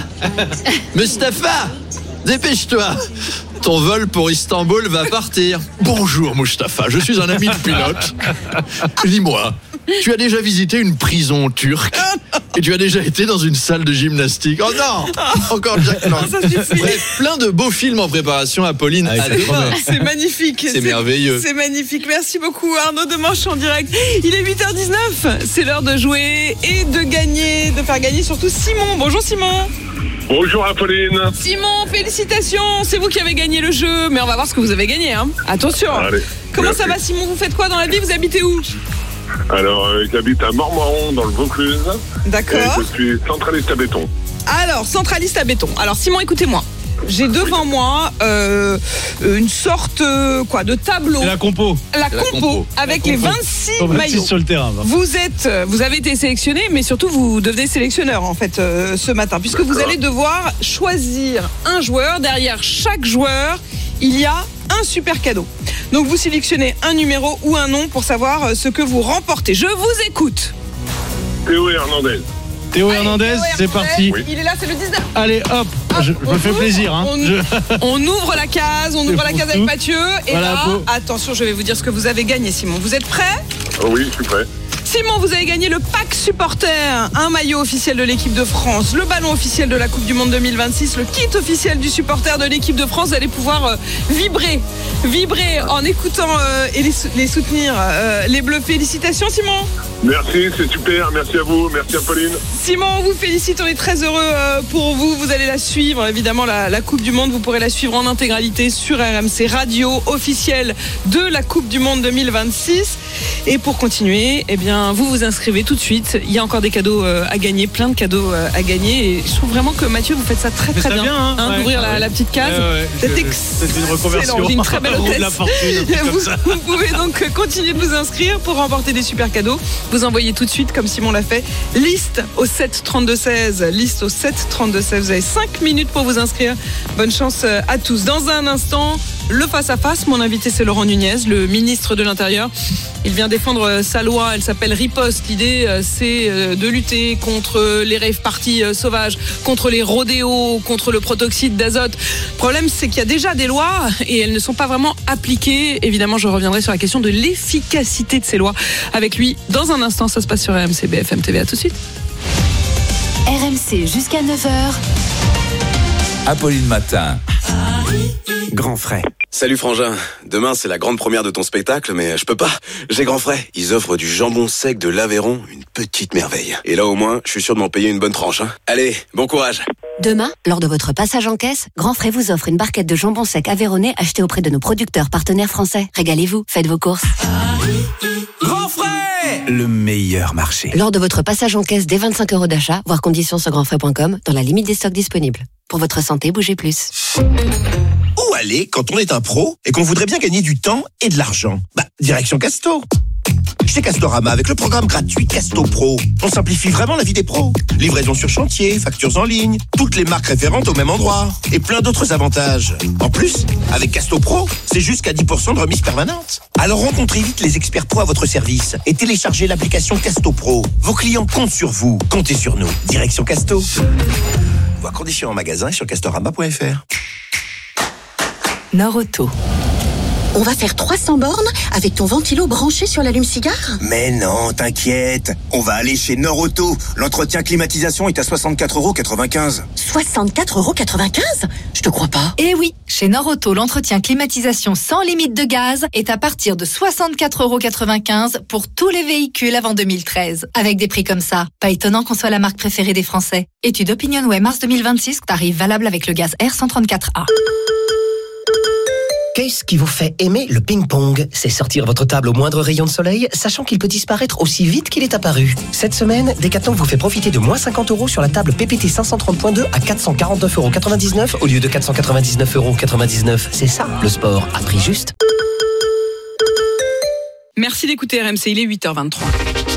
Speaker 24: Mustapha, dépêche-toi. Ton vol pour Istanbul va partir. Bonjour Mustapha, je suis un ami de pilote. Dis-moi, tu as déjà visité une prison turque et tu as déjà été dans une salle de gymnastique. Oh non, encore Jack Lang.
Speaker 1: Ça suffit.
Speaker 24: Bref, plein de beaux films en préparation, Apolline.
Speaker 1: Ah, c'est, c'est magnifique.
Speaker 24: C'est merveilleux.
Speaker 1: C'est magnifique. Merci beaucoup Arnaud Demanche en direct. Il est huit heures dix-neuf. C'est l'heure de jouer et de gagner, de faire gagner surtout Simon. Bonjour Simon.
Speaker 8: Bonjour Apolline.
Speaker 1: Simon, félicitations. C'est vous qui avez gagné le jeu. Mais on va voir ce que vous avez gagné. Hein. Attention.
Speaker 8: Allez,
Speaker 1: Comment
Speaker 8: merci.
Speaker 1: ça va Simon? Vous faites quoi dans la vie? Vous habitez où?
Speaker 8: Alors, euh, j'habite à Mormoron dans le Vaucluse.
Speaker 1: D'accord.
Speaker 8: Et je suis centraliste à béton.
Speaker 1: Alors, centraliste à béton. Alors Simon, écoutez-moi. J'ai devant moi euh, une sorte euh, quoi de tableau.
Speaker 21: C'est la compo.
Speaker 1: La,
Speaker 21: La
Speaker 1: compo,
Speaker 21: compo.
Speaker 1: avec
Speaker 21: La
Speaker 1: les
Speaker 21: compo.
Speaker 1: vingt-six
Speaker 21: vingt-six
Speaker 1: maillots.
Speaker 21: sur le terrain. va.
Speaker 1: Vous êtes, vous avez été sélectionné, mais surtout vous devenez sélectionneur en fait euh, ce matin, puisque vous allez devoir choisir un joueur. Derrière chaque joueur, il y a un super cadeau. Donc vous sélectionnez un numéro ou un nom pour savoir ce que vous remportez. Je vous écoute.
Speaker 8: Théo Hernandez.
Speaker 21: Théo Hernandez,
Speaker 1: Théo
Speaker 21: c'est
Speaker 1: Hernandez,
Speaker 21: parti.
Speaker 1: Il est là, c'est le dix-neuf.
Speaker 21: Allez, hop, je, je me fais
Speaker 1: ouvre,
Speaker 21: plaisir. Hein.
Speaker 1: On,
Speaker 21: Je-
Speaker 1: on ouvre la case, on
Speaker 21: C'est
Speaker 1: ouvre la
Speaker 21: pour
Speaker 1: case
Speaker 21: tout.
Speaker 1: avec Mathieu. Et
Speaker 21: Voilà,
Speaker 1: là,
Speaker 21: beau.
Speaker 1: attention, je vais vous dire ce que vous avez gagné, Simon. Vous êtes prêts?
Speaker 8: Oh oui, je suis prêt.
Speaker 1: Simon, vous avez gagné le pack supporter, un maillot officiel de l'équipe de France, le ballon officiel de la Coupe du Monde deux mille vingt-six, le kit officiel du supporter de l'équipe de France. Vous allez pouvoir euh, vibrer, vibrer en écoutant euh, et les, sou- les soutenir. euh, les Bleus, félicitations Simon.
Speaker 8: Merci, c'est super. Merci à vous. Merci Apolline.
Speaker 1: Simon, on vous félicite, on est très heureux euh, pour vous. Vous allez la suivre, évidemment, la, la Coupe du Monde. Vous pourrez la suivre en intégralité sur R M C Radio, officielle de la Coupe du Monde deux mille vingt-six. Et pour continuer, eh bien, vous vous inscrivez tout de suite. Il y a encore des cadeaux euh, à gagner, plein de cadeaux euh, à gagner. Et je trouve vraiment que Mathieu, vous faites ça très
Speaker 21: Faites
Speaker 1: très
Speaker 21: ça
Speaker 1: bien,
Speaker 21: bien, hein. Ouais.
Speaker 1: d'ouvrir
Speaker 21: Ah
Speaker 1: la,
Speaker 21: ouais.
Speaker 1: la petite case.
Speaker 21: Ouais, ouais,
Speaker 1: C'est
Speaker 21: je-
Speaker 1: excellent.
Speaker 21: c'est une reconversion.
Speaker 1: J'ai une très belle
Speaker 21: Roue de
Speaker 1: hôtesse.
Speaker 21: la fortune, un truc comme
Speaker 1: vous,
Speaker 21: ça.
Speaker 1: vous pouvez donc continuer de vous inscrire pour remporter des super cadeaux. Vous envoyez tout de suite, comme Simon l'a fait, liste au sept trente-deux seize. Liste au sept trente-deux seize. Vous avez cinq minutes pour vous inscrire. Bonne chance euh, à tous. Dans un instant, le face-à-face. Mon invité, c'est Laurent Nunez, le ministre de l'Intérieur. Il vient défendre euh, sa loi. Elle s'appelle Riposte. L'idée, euh, c'est euh, de lutter contre les rave parties euh, sauvages, contre les rodéos, contre le protoxyde d'azote. Le problème, c'est qu'il y a déjà des lois et elles ne sont pas vraiment appliquées. Évidemment, je reviendrai sur la question de l'efficacité de ces lois avec lui dans un instant. Ça se passe sur R M C B F M T V. À tout de suite.
Speaker 4: R M C jusqu'à neuf heures.
Speaker 5: Apolline Matin.
Speaker 9: Grand frais. Salut Frangin, demain c'est la grande première de ton spectacle, mais je peux pas, j'ai grand frais. Ils offrent du jambon sec de l'Aveyron, une petite merveille. Et là au moins, je suis sûr de m'en payer une bonne tranche. Hein. Allez, bon courage.
Speaker 10: Demain, lors de votre passage en caisse, Grand Frais vous offre une barquette de jambon sec aveyronnais achetée auprès de nos producteurs partenaires français. Régalez-vous, faites vos courses.
Speaker 9: Grand frais, le meilleur marché.
Speaker 10: Lors de votre passage en caisse dès vingt-cinq euros d'achat, voir conditions sur grand frais point com, dans la limite des stocks disponibles. Pour votre santé, bougez plus.
Speaker 9: Où aller quand on est un pro et qu'on voudrait bien gagner du temps et de l'argent? Bah, direction Casto.
Speaker 11: Chez Castorama, avec le programme gratuit Casto Pro, on simplifie vraiment la vie des pros. Livraison sur chantier, factures en ligne, toutes les marques référentes au même endroit et plein d'autres avantages. En plus, avec Casto Pro, c'est jusqu'à dix pour cent de remise permanente. Alors rencontrez vite les experts pro à votre service et téléchargez l'application Casto Pro. Vos clients comptent sur vous, comptez sur nous. Direction Casto. Voir conditions en magasin et sur castorama point f r.
Speaker 12: Nord-Auto. On va faire trois cents bornes avec ton ventilo branché sur l'allume-cigare ?
Speaker 11: Mais non, t'inquiète. On va aller chez Nord-Auto. L'entretien climatisation est à soixante-quatre euros quatre-vingt-quinze.
Speaker 12: soixante-quatre euros quatre-vingt-quinze ? Je te crois pas.
Speaker 15: Eh oui, chez Nord-Auto, l'entretien climatisation sans limite de gaz est à partir de soixante-quatre euros quatre-vingt-quinze pour tous les véhicules avant deux mille treize. Avec des prix comme ça, pas étonnant qu'on soit la marque préférée des Français. Étude OpinionWay mars deux mille vingt-six, tarif valable avec le gaz R cent trente-quatre A.
Speaker 16: Qu'est-ce qui vous fait aimer le ping-pong ? C'est sortir votre table au moindre rayon de soleil, sachant qu'il peut disparaître aussi vite qu'il est apparu. Cette semaine, Decathlon vous fait profiter de moins cinquante euros sur la table P P T cinq cent trente point deux à quatre cent quarante-neuf euros quatre-vingt-dix-neuf au lieu de quatre cent quatre-vingt-dix-neuf euros quatre-vingt-dix-neuf. C'est ça, le sport à prix juste.
Speaker 1: Merci d'écouter R M C, il est huit heures vingt-trois.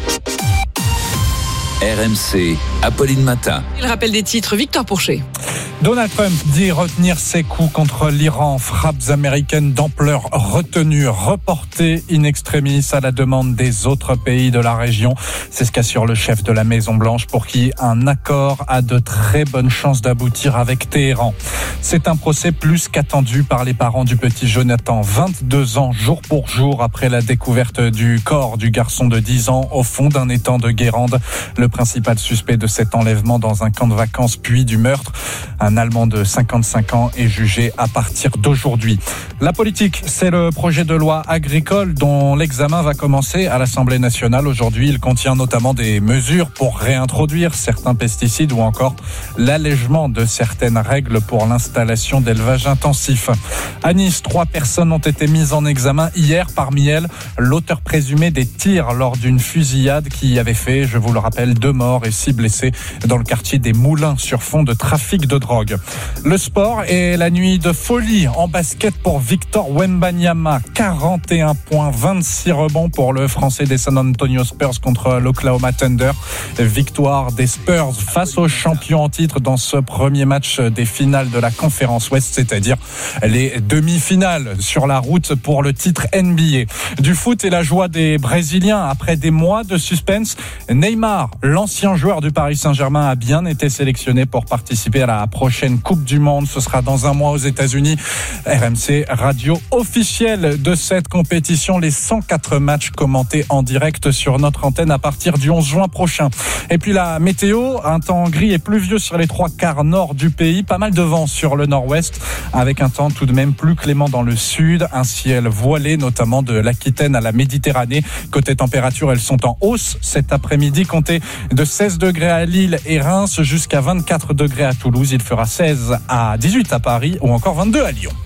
Speaker 5: R M C, Apolline Matin.
Speaker 1: Il rappelle des titres, Victor Pourchet.
Speaker 25: Donald Trump dit retenir ses coups contre l'Iran. Frappes américaines d'ampleur retenues, reportées in extremis à la demande des autres pays de la région. C'est ce qu'assure le chef de la Maison-Blanche pour qui un accord a de très bonnes chances d'aboutir avec Téhéran. C'est un procès plus qu'attendu par les parents du petit Jonathan, vingt-deux ans, jour pour jour après la découverte du corps du garçon de dix ans au fond d'un étang de Guérande. Le principal suspect de cet enlèvement dans un camp de vacances puis du meurtre. Un Allemand de cinquante-cinq ans est jugé à partir d'aujourd'hui. La politique, c'est le projet de loi agricole dont l'examen va commencer à l'Assemblée nationale aujourd'hui. Il contient notamment des mesures pour réintroduire certains pesticides ou encore l'allègement de certaines règles pour l'installation d'élevage intensif. À Nice, trois personnes ont été mises en examen hier. Parmi elles, l'auteur présumé des tirs lors d'une fusillade qui avait fait, je vous le rappelle, deux morts et six blessés dans le quartier des Moulins sur fond de trafic de drogue. Le sport et la nuit de folie en basket pour Victor Wembanyama. quarante et un points, vingt-six rebonds pour le Français des San Antonio Spurs contre l'Oklahoma Thunder. Victoire des Spurs face aux champions en titre dans ce premier match des finales de la conférence Ouest, c'est-à-dire les demi-finales sur la route pour le titre N B A. Du foot et la joie des Brésiliens après des mois de suspense. Neymar, l'ancien joueur du Paris Saint-Germain, a bien été sélectionné pour participer à la prochaine Coupe du Monde. Ce sera dans un mois aux États-Unis. R M C, radio officielle de cette compétition. Les cent quatre matchs commentés en direct sur notre antenne à partir du onze juin prochain. Et puis la météo, un temps gris et pluvieux sur les trois quarts nord du pays. Pas mal de vent sur le nord-ouest, avec un temps tout de même plus clément dans le sud. Un ciel voilé, notamment de l'Aquitaine à la Méditerranée. Côté température, elles sont en hausse cet après-midi. Comptez de seize degrés à Lille et Reims jusqu'à vingt-quatre degrés à Toulouse. Il fera seize à dix-huit à Paris ou encore vingt-deux à Lyon.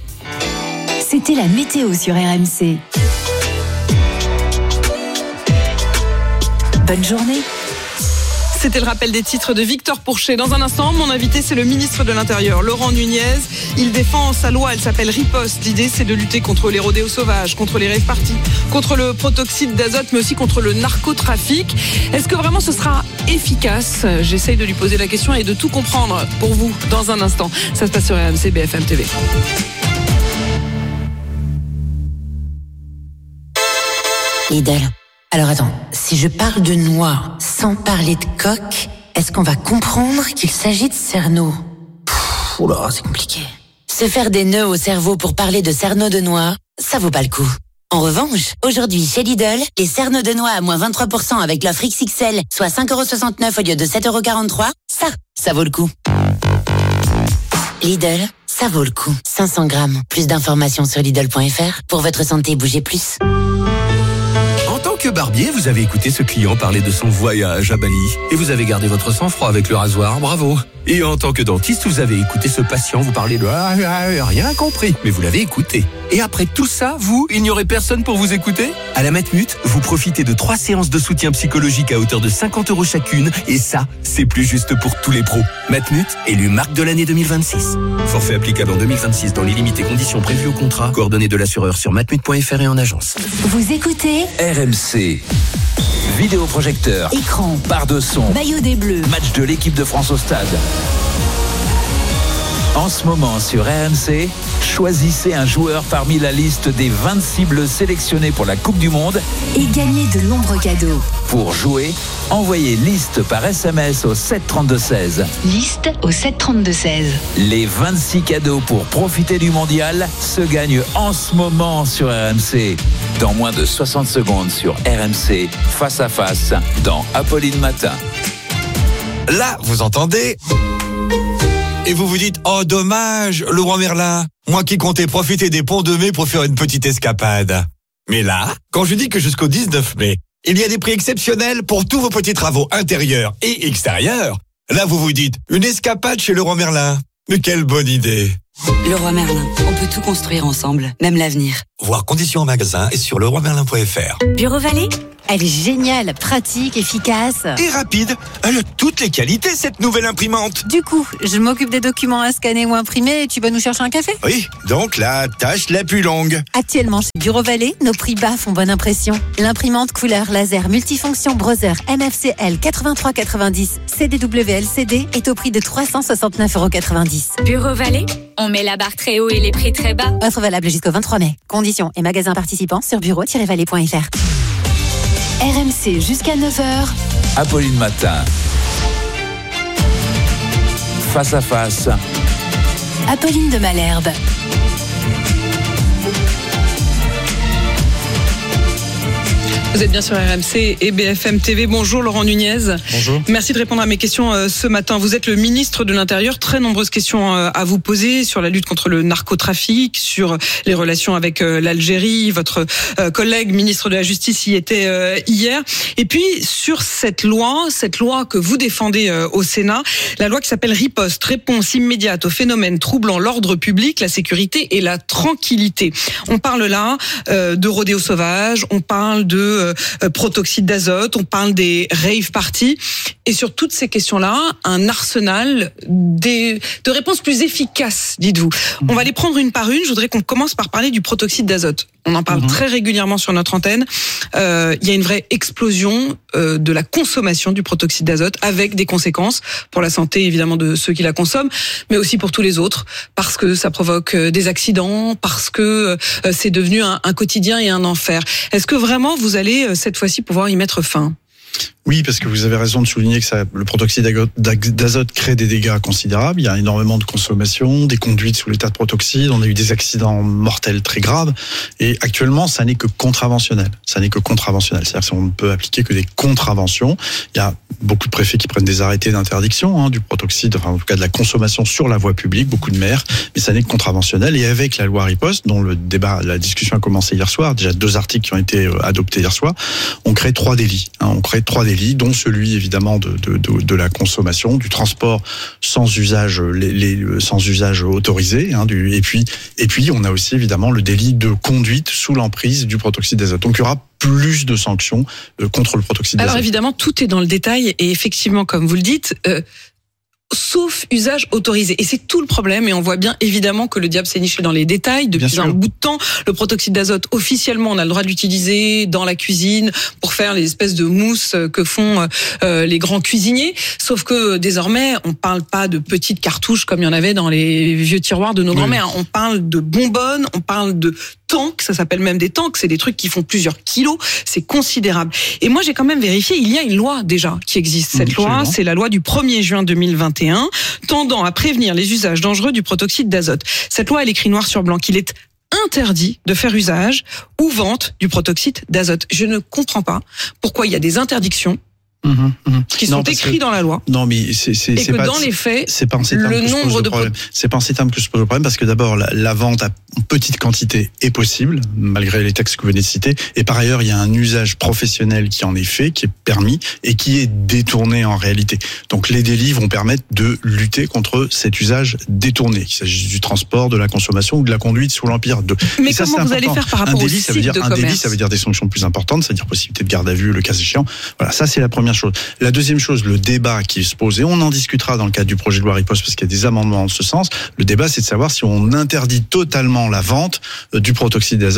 Speaker 4: C'était la météo sur R M C. Bonne journée.
Speaker 1: C'était le rappel des titres de Victor Pourchet. Dans un instant, mon invité, c'est le ministre de l'Intérieur, Laurent Nunez. Il défend sa loi, elle s'appelle Riposte. L'idée, c'est de lutter contre les rodéos sauvages, contre les rave-parties, contre le protoxyde d'azote, mais aussi contre le narcotrafic. Est-ce que vraiment ce sera efficace ? J'essaye de lui poser la question et de tout comprendre pour vous dans un instant. Ça se passe sur R M C B F M T V.
Speaker 26: Lidl. Alors attends, si je parle de noix sans parler de coque, est-ce qu'on va comprendre qu'il s'agit de cerneau ? Pfff, oula, c'est compliqué. Se faire des nœuds au cerveau pour parler de cerneau de noix, ça vaut pas le coup. En revanche, aujourd'hui chez Lidl, les cerneaux de noix à moins vingt-trois pour cent avec l'offre X X L, soit cinq euros soixante-neuf au lieu de sept euros quarante-trois, ça, ça vaut le coup. Lidl, ça vaut le coup. cinq cents grammes. Plus d'informations sur Lidl point F R. Pour votre santé, bougez plus.
Speaker 27: En tant que barbier, vous avez écouté ce client parler de son voyage à Bali. Et vous avez gardé votre sang-froid avec le rasoir, bravo. Et en tant que dentiste, vous avez écouté ce patient vous parler de ah, ah, rien compris, mais vous l'avez écouté. Et après tout ça, vous, il n'y aurait personne pour vous écouter ? À la Matmut, vous profitez de trois séances de soutien psychologique à hauteur de cinquante euros chacune. Et ça, c'est plus juste pour tous les pros. Matmut, élu marque de l'année deux mille vingt-six. Forfait applicable en deux mille vingt-six dans les limites et conditions prévues au contrat. Coordonnées de l'assureur sur matmut point F R et en agence.
Speaker 4: Vous écoutez
Speaker 5: R M C. C. Vidéoprojecteur,
Speaker 4: Écran,
Speaker 5: barre de son,
Speaker 4: maillot des Bleus,
Speaker 5: match de l'équipe de France au stade. En ce moment sur R M C, choisissez un joueur parmi la liste des vingt-six bleus sélectionnés pour la Coupe du Monde
Speaker 4: et gagnez de nombreux cadeaux.
Speaker 5: Pour jouer, envoyez liste par S M S au sept trente-deux seize.
Speaker 4: Liste au sept trente-deux seize.
Speaker 5: Les vingt-six cadeaux pour profiter du mondial se gagnent en ce moment sur R M C. Dans moins de soixante secondes sur R M C, face à face, dans Apolline Matin.
Speaker 2: Là, vous entendez ? Et vous vous dites, oh dommage, le roi Merlin, moi qui comptais profiter des ponts de mai pour faire une petite escapade. Mais là, quand je dis que jusqu'au dix-neuf mai, il y a des prix exceptionnels pour tous vos petits travaux intérieurs et extérieurs, là vous vous dites, une escapade chez le roi Merlin. Mais quelle bonne idée.
Speaker 13: Le roi Merlin, on peut tout construire ensemble, même l'avenir.
Speaker 2: Voir conditions en magasin et sur leroy merlin point f r.
Speaker 14: Bureau Vallée ? Elle est géniale, pratique, efficace.
Speaker 2: Et rapide. Elle a toutes les qualités, cette nouvelle imprimante.
Speaker 14: Du coup, je m'occupe des documents à scanner ou imprimer et tu vas nous chercher un café ?
Speaker 2: Oui, donc la tâche la plus longue.
Speaker 14: Actuellement, chez Bureau Vallée, nos prix bas font bonne impression. L'imprimante couleur laser multifonction Brother M F C L quatre-vingt-trois quatre-vingt-dix C D W L C D est au prix de trois cent soixante-neuf euros quatre-vingt-dix. Bureau Vallée, on met la barre très haut et les prix très bas. Offre valable jusqu'au vingt-trois mai. Conditions et magasins participants sur bureau tiret vallée point f r. R M C jusqu'à neuf heures.
Speaker 5: Apolline Matin. Face à face.
Speaker 14: Apolline de Malherbe.
Speaker 1: Vous êtes bien sur R M C et B F M T V. Bonjour Laurent Nunez.
Speaker 21: Bonjour.
Speaker 1: Merci de répondre à mes questions euh, ce matin. Vous êtes le ministre de l'Intérieur. Très nombreuses questions euh, à vous poser sur la lutte contre le narcotrafic, sur les relations avec euh, l'Algérie. Votre euh, collègue ministre de la Justice y était euh, hier. Et puis sur cette loi, cette loi que vous défendez euh, au Sénat, la loi qui s'appelle Riposte, réponse immédiate aux phénomènes troublant l'ordre public, la sécurité et la tranquillité. On parle là euh, de rodéo sauvage, on parle de Euh, protoxyde d'azote, on parle des rave parties, et sur toutes ces questions-là, un arsenal des, de réponses plus efficaces, dites-vous. Mmh. On va les prendre une par une. Je voudrais qu'on commence par parler du protoxyde d'azote. On en parle mmh. très régulièrement sur notre antenne. Euh, il y a une vraie explosion euh, de la consommation du protoxyde d'azote, avec des conséquences pour la santé évidemment de ceux qui la consomment, mais aussi pour tous les autres, parce que ça provoque des accidents, parce que euh, c'est devenu un, un quotidien et un enfer. Est-ce que vraiment vous allez cette fois-ci pouvoir y mettre fin ?
Speaker 17: Oui, parce que vous avez raison de souligner que ça, le protoxyde d'azote crée des dégâts considérables. Il y a énormément de consommation, des conduites sous l'état de protoxyde. On a eu des accidents mortels très graves. Et actuellement, ça n'est que contraventionnel. Ça n'est que contraventionnel. C'est-à-dire qu'on ne peut appliquer que des contraventions. Il y a beaucoup de préfets qui prennent des arrêtés d'interdiction hein, du protoxyde, enfin en tout cas de la consommation sur la voie publique, beaucoup de maires. Mais ça n'est que contraventionnel. Et avec la loi Riposte, dont le débat, la discussion a commencé hier soir, déjà deux articles qui ont été adoptés hier soir, on crée trois délits. Hein, on crée trois délits, dont celui évidemment de, de, de, de la consommation, du transport sans usage, les, les, sans usage autorisé, hein, du, et puis et puis on a aussi évidemment le délit de conduite sous l'emprise du protoxyde d'azote. Donc il y aura plus de sanctions euh, contre le protoxyde d'azote.
Speaker 1: Alors évidemment, tout est dans le détail et effectivement, comme vous le dites, euh, sauf usage autorisé. Et c'est tout le problème, et on voit bien évidemment que le diable s'est niché dans les détails depuis un bout de temps. Le protoxyde d'azote, officiellement, on a le droit de l'utiliser dans la cuisine pour faire les espèces de mousses que font euh, les grands cuisiniers. Sauf que désormais, on parle pas de petites cartouches comme il y en avait dans les vieux tiroirs de nos oui. grands-mères. On parle de bonbonnes, on parle de tanks, ça s'appelle même des tanks, c'est des trucs qui font plusieurs kilos, c'est considérable. Et moi, j'ai quand même vérifié, il y a une loi déjà qui existe. Cette Absolument. loi, c'est la loi du premier juin deux mille vingt et un, tendant à prévenir les usages dangereux du protoxyde d'azote. Cette loi, elle écrit noir sur blanc qu'il est interdit de faire usage ou vente du protoxyde d'azote. Je ne comprends pas pourquoi il y a des interdictions Mmh, mmh. qui sont non, écrits que, dans la loi.
Speaker 17: Non, mais c'est c'est
Speaker 1: et
Speaker 17: c'est
Speaker 1: que
Speaker 17: pas,
Speaker 1: dans les faits,
Speaker 17: c'est pas en ces termes
Speaker 1: le
Speaker 17: que
Speaker 1: nombre
Speaker 17: je pose
Speaker 1: de
Speaker 17: le problème. C'est pas en ces termes que je pose le problème parce que d'abord la, la vente à petite quantité est possible malgré les textes que vous venez de citer, et par ailleurs il y a un usage professionnel qui en est fait, qui est permis et qui est détourné en réalité. Donc les délits vont permettre de lutter contre cet usage détourné, qu'il s'agisse du transport, de la consommation ou de la conduite sous l'empire de.
Speaker 1: Mais
Speaker 17: et ça,
Speaker 1: comment vous allez faire par rapport
Speaker 17: un délit,
Speaker 1: au
Speaker 17: ça veut
Speaker 1: site
Speaker 17: dire
Speaker 1: de
Speaker 17: un
Speaker 1: commerce.
Speaker 17: délit, ça veut dire des sanctions plus importantes, c'est-à-dire possibilité de garde à vue, le cas échéant. Voilà, ça c'est la première chose. La deuxième chose, le débat qui se pose, et on en discutera dans le cadre du projet de loi Riposte parce qu'il y a des amendements en ce sens. Le débat, c'est de savoir si on interdit totalement la vente du protoxyde d'azote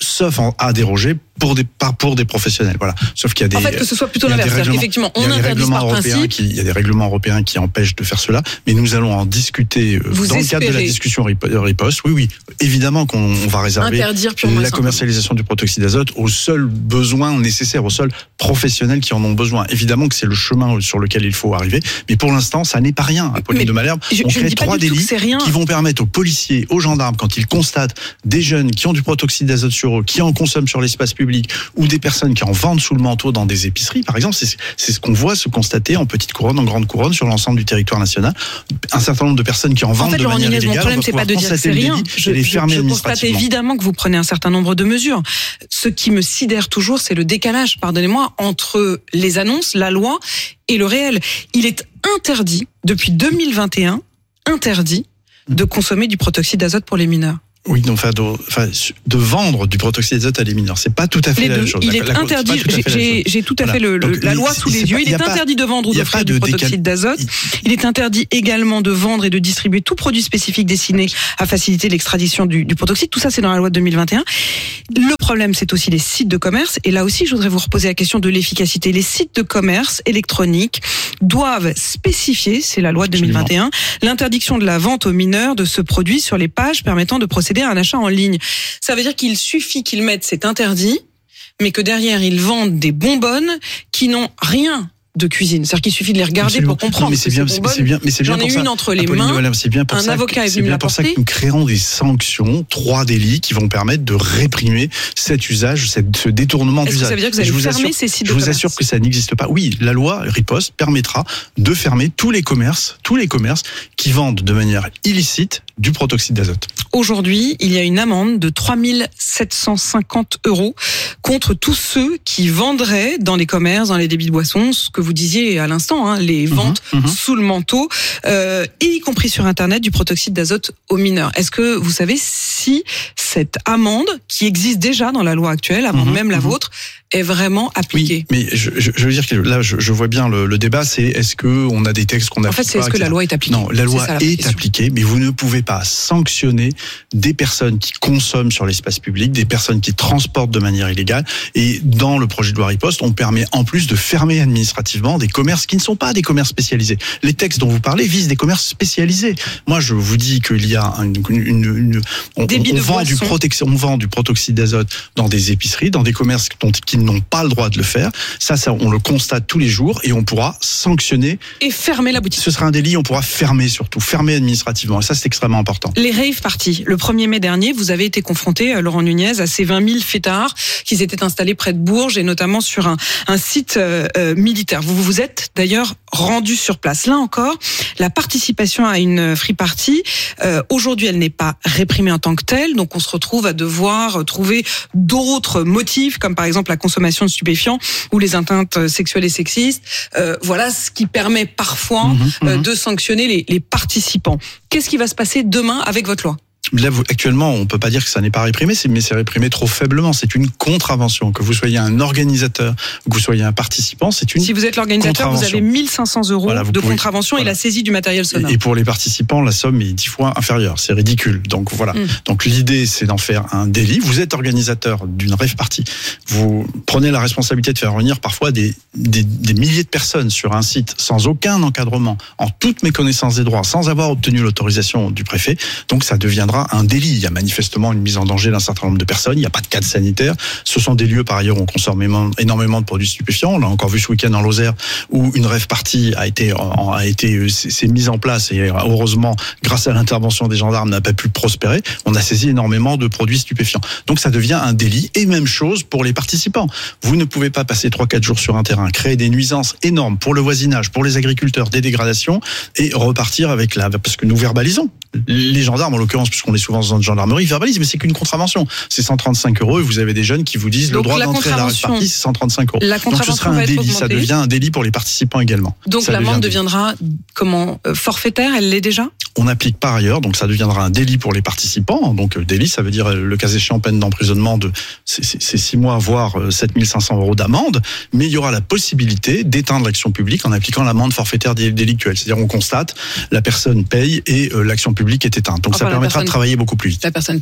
Speaker 17: sauf en, à déroger pour des pas pour des professionnels. Voilà. Sauf qu'il y a des
Speaker 1: en fait que ce soit plutôt
Speaker 17: il y a des
Speaker 1: l'inverse.
Speaker 17: règlements-
Speaker 1: Effectivement,
Speaker 17: il y
Speaker 1: on
Speaker 17: a des
Speaker 1: interdit
Speaker 17: règlements
Speaker 1: par
Speaker 17: européens
Speaker 1: principe.
Speaker 17: qui- il y a des règlements européens qui empêchent de faire cela, mais nous allons en discuter euh,
Speaker 1: Vous
Speaker 17: dans le cadre de la
Speaker 1: espérez
Speaker 17: discussion rip- riposte. Oui, oui, évidemment qu'on on va réserver
Speaker 1: Interdire purement et
Speaker 17: la
Speaker 1: simplement.
Speaker 17: commercialisation du protoxyde d'azote aux seuls besoins nécessaires, aux seuls professionnels qui en ont besoin. Évidemment que c'est le chemin sur lequel il faut arriver, mais pour l'instant, ça n'est pas rien. À Pauline
Speaker 1: Mais
Speaker 17: de Malherbe,
Speaker 1: je-
Speaker 17: on
Speaker 1: je ne
Speaker 17: crée
Speaker 1: dis pas
Speaker 17: trois
Speaker 1: du tout que
Speaker 17: délits
Speaker 1: c'est rien.
Speaker 17: qui vont permettre aux policiers, aux gendarmes, quand ils constatent des jeunes qui ont du protoxyde d'azote sur eux, qui en consomment sur l'espace public, ou des personnes qui en vendent sous le manteau dans des épiceries, par exemple, c'est c'est ce qu'on voit se constater en petite couronne, en grande couronne, sur l'ensemble du territoire national. Un certain nombre de personnes qui en
Speaker 1: En
Speaker 17: vendent
Speaker 1: fait,
Speaker 17: de
Speaker 1: Laurent
Speaker 17: manière
Speaker 1: Nunez, mon
Speaker 17: illégale,
Speaker 1: problème,
Speaker 17: on va
Speaker 1: c'est pas
Speaker 17: pouvoir
Speaker 1: de dire que
Speaker 17: constater
Speaker 1: c'est
Speaker 17: le
Speaker 1: rien.
Speaker 17: délit
Speaker 1: Je,
Speaker 17: et les
Speaker 1: je-
Speaker 17: fermer
Speaker 1: je constate
Speaker 17: administrativement.
Speaker 1: évidemment que vous prenez un certain nombre de mesures. Ce qui me sidère toujours, c'est le décalage, pardonnez-moi, entre les annonces, la loi et le réel. Il est interdit, depuis deux mille vingt et un, interdit de consommer du protoxyde d'azote pour les mineurs.
Speaker 17: Oui, donc, enfin, de, enfin, de vendre du protoxyde d'azote à des mineurs, c'est pas tout à fait
Speaker 1: Les
Speaker 17: la
Speaker 1: deux.
Speaker 17: même chose.
Speaker 1: Il
Speaker 17: La-
Speaker 1: est
Speaker 17: la- c'est pas
Speaker 1: interdit.
Speaker 17: tout à fait la même
Speaker 1: J'ai
Speaker 17: chose.
Speaker 1: j'ai tout à
Speaker 17: Voilà.
Speaker 1: fait le, le-
Speaker 17: Donc,
Speaker 1: la
Speaker 17: il-
Speaker 1: loi sous
Speaker 17: c'est
Speaker 1: les
Speaker 17: pas-
Speaker 1: yeux. Il
Speaker 17: y
Speaker 1: est
Speaker 17: a pas-
Speaker 1: interdit de vendre ou
Speaker 17: il y a
Speaker 1: d'offrir
Speaker 17: pas
Speaker 1: du
Speaker 17: de
Speaker 1: protoxyde
Speaker 17: décal-
Speaker 1: d'azote. Il est interdit également de vendre et de distribuer tout produit spécifique destiné à faciliter l'extradition du, du protoxyde. Tout ça, c'est dans la loi de deux mille vingt et un. Le problème, c'est aussi les sites de commerce. Et là aussi, je voudrais vous reposer la question de l'efficacité. Les sites de commerce électroniques doivent spécifier, c'est la loi de deux mille vingt et un, l'interdiction de la vente aux mineurs de ce produit sur les pages permettant de procéder à un achat en ligne. Ça veut dire qu'il suffit qu'ils mettent c'est interdit, mais que derrière, ils vendent des bonbonnes qui n'ont rien de cuisine. C'est-à-dire qu'il suffit de les regarder
Speaker 17: Absolument.
Speaker 1: pour comprendre.
Speaker 17: Non, mais c'est
Speaker 1: que
Speaker 17: bien,
Speaker 1: ces
Speaker 17: c'est
Speaker 1: bonbonnes,
Speaker 17: c'est bien, mais c'est bien
Speaker 1: J'en ai
Speaker 17: pour ça.
Speaker 1: une entre les
Speaker 17: Apolline de
Speaker 1: mains.
Speaker 17: Malherbe, c'est bien pour
Speaker 1: Un
Speaker 17: ça
Speaker 1: avocat
Speaker 17: que,
Speaker 1: est
Speaker 17: c'est
Speaker 1: venu me
Speaker 17: bien pour ça
Speaker 1: l'apporter.
Speaker 17: que nous créerons des sanctions, trois délits qui vont permettre de réprimer cet usage, cette, ce détournement
Speaker 1: Est-ce que
Speaker 17: d'usage.
Speaker 1: ça veut dire que vous
Speaker 17: Et
Speaker 1: allez
Speaker 17: je vous
Speaker 1: fermer
Speaker 17: assure,
Speaker 1: ces sites
Speaker 17: Je
Speaker 1: de
Speaker 17: vous
Speaker 1: commerce
Speaker 17: assure que ça n'existe pas. Oui, la loi riposte permettra de fermer tous les commerces, tous les commerces qui vendent de manière illicite du protoxyde d'azote.
Speaker 1: Aujourd'hui, il y a une amende de trois mille sept cent cinquante euros contre tous ceux qui vendraient dans les commerces, dans les débits de boissons, ce que vous disiez à l'instant, hein, les ventes
Speaker 17: mmh.
Speaker 1: sous le manteau, euh, et y compris sur Internet, du protoxyde d'azote aux mineurs. Est-ce que vous savez si cette amende, qui existe déjà dans la loi actuelle, avant
Speaker 17: Mmh,
Speaker 1: même la
Speaker 17: mmh.
Speaker 1: vôtre, est vraiment appliquée?
Speaker 17: Mais je, je, je veux dire que là, je, je vois bien le, le débat, c'est est-ce que on a des textes qu'on a
Speaker 1: En fait, c'est est-ce que la loi est appliquée?
Speaker 17: Non, la loi
Speaker 1: C'est ça, la vraie
Speaker 17: est
Speaker 1: question.
Speaker 17: appliquée, mais vous ne pouvez pas sanctionner des personnes qui consomment sur l'espace public, des personnes qui transportent de manière illégale. Et dans le projet de loi riposte, on permet en plus de fermer administrativement des commerces qui ne sont pas des commerces spécialisés. Les textes dont vous parlez visent des commerces spécialisés. Moi, je vous dis qu'il y a une, une, une on,
Speaker 1: Débit
Speaker 17: on
Speaker 1: de
Speaker 17: vend du
Speaker 1: boissons.
Speaker 17: protection, on vend du protoxyde d'azote dans des épiceries, dans des commerces dont, qui n'ont pas le droit de le faire. Ça, ça, on le constate tous les jours et on pourra sanctionner.
Speaker 1: Et fermer la boutique.
Speaker 17: Ce sera un délit, on pourra fermer surtout, fermer administrativement. Et ça, c'est extrêmement important.
Speaker 1: Les rave parties. Le premier mai dernier, vous avez été confronté, euh, Laurent Nunez, à ces vingt mille fêtards qui s'étaient installés près de Bourges et notamment sur un, un site euh, euh, militaire. Vous vous êtes d'ailleurs rendu sur place. Là encore, la participation à une free party, euh, aujourd'hui, elle n'est pas réprimée en tant que telle. Donc, on se retrouve à devoir trouver d'autres motifs, comme par exemple la consommation de stupéfiants ou les atteintes sexuelles et sexistes. Euh, voilà ce qui permet parfois
Speaker 17: Mmh,
Speaker 1: euh,
Speaker 17: mmh.
Speaker 1: de sanctionner les, les participants. Qu'est-ce qui va se passer demain avec votre loi?
Speaker 17: Là, vous, actuellement, on peut pas dire que ça n'est pas réprimé, c'est- mais c'est réprimé trop faiblement. C'est une contravention. Que vous soyez un organisateur, que vous soyez un participant, c'est une
Speaker 1: Si vous êtes l'organisateur, vous avez
Speaker 17: contravention.
Speaker 1: mille cinq cents euros
Speaker 17: Voilà, vous
Speaker 1: de
Speaker 17: pouvez-
Speaker 1: contravention
Speaker 17: voilà.
Speaker 1: et la saisie du matériel sonore.
Speaker 17: Et et pour les participants, la somme est dix fois inférieure. C'est ridicule. Donc voilà.
Speaker 1: Mm.
Speaker 17: Donc l'idée, c'est d'en faire un délit. Vous êtes organisateur d'une rave party. Vous prenez la responsabilité de faire venir parfois des, des, des milliers de personnes sur un site sans aucun encadrement, en toute méconnaissance des droits, sans avoir obtenu l'autorisation du préfet. Donc ça deviendra un délit. Il y a manifestement une mise en danger d'un certain nombre de personnes. Il n'y a pas de cadre sanitaire. Ce sont des lieux, par ailleurs, où on consomme énormément- énormément de produits stupéfiants. On l'a encore vu ce week-end en Lozère, où une rave party a été, en- a été, s'est s'est mise en place et heureusement, grâce à l'intervention des gendarmes, n'a pas pu prospérer. On a saisi énormément de produits stupéfiants. Donc ça devient un délit. Et même chose pour les participants. Vous ne pouvez pas passer trois quatre jours sur un terrain, créer des nuisances énormes pour le voisinage, pour les agriculteurs, des dégradations, et repartir avec la... Parce que nous verbalisons. Les gendarmes, en l'occurrence, puisqu'on est souvent dans une gendarmerie, verbalisent, mais c'est qu'une contravention. C'est cent trente-cinq euros et vous avez des jeunes qui vous disent
Speaker 1: Donc,
Speaker 17: le droit
Speaker 1: la
Speaker 17: d'entrée à la rave
Speaker 1: contravention-
Speaker 17: party, c'est cent trente-cinq euros.
Speaker 1: La
Speaker 17: Donc ce
Speaker 1: contravention
Speaker 17: sera
Speaker 1: va
Speaker 17: un
Speaker 1: être
Speaker 17: délit. Ça
Speaker 1: augmentée.
Speaker 17: devient un délit pour les participants également.
Speaker 1: Donc
Speaker 17: Ça
Speaker 1: l'amende
Speaker 17: devient un délit.
Speaker 1: deviendra comment euh, forfaitaire? Elle l'est déjà?
Speaker 17: On applique par ailleurs, donc ça deviendra un délit pour les participants. Donc euh, délit, ça veut dire euh, le cas échéant peine d'emprisonnement de c'est- c'est c'est six mois voire euh, sept mille cinq cents euros d'amende. Mais il y aura la possibilité d'éteindre l'action publique en appliquant l'amende forfaitaire dé- délictuelle. C'est-à-dire on constate, la personne paye et euh, l'action publique est éteinte. Donc
Speaker 1: Enfin,
Speaker 17: ça
Speaker 1: la
Speaker 17: permettra
Speaker 1: personne-
Speaker 17: de travailler beaucoup plus vite.
Speaker 1: La personne paye.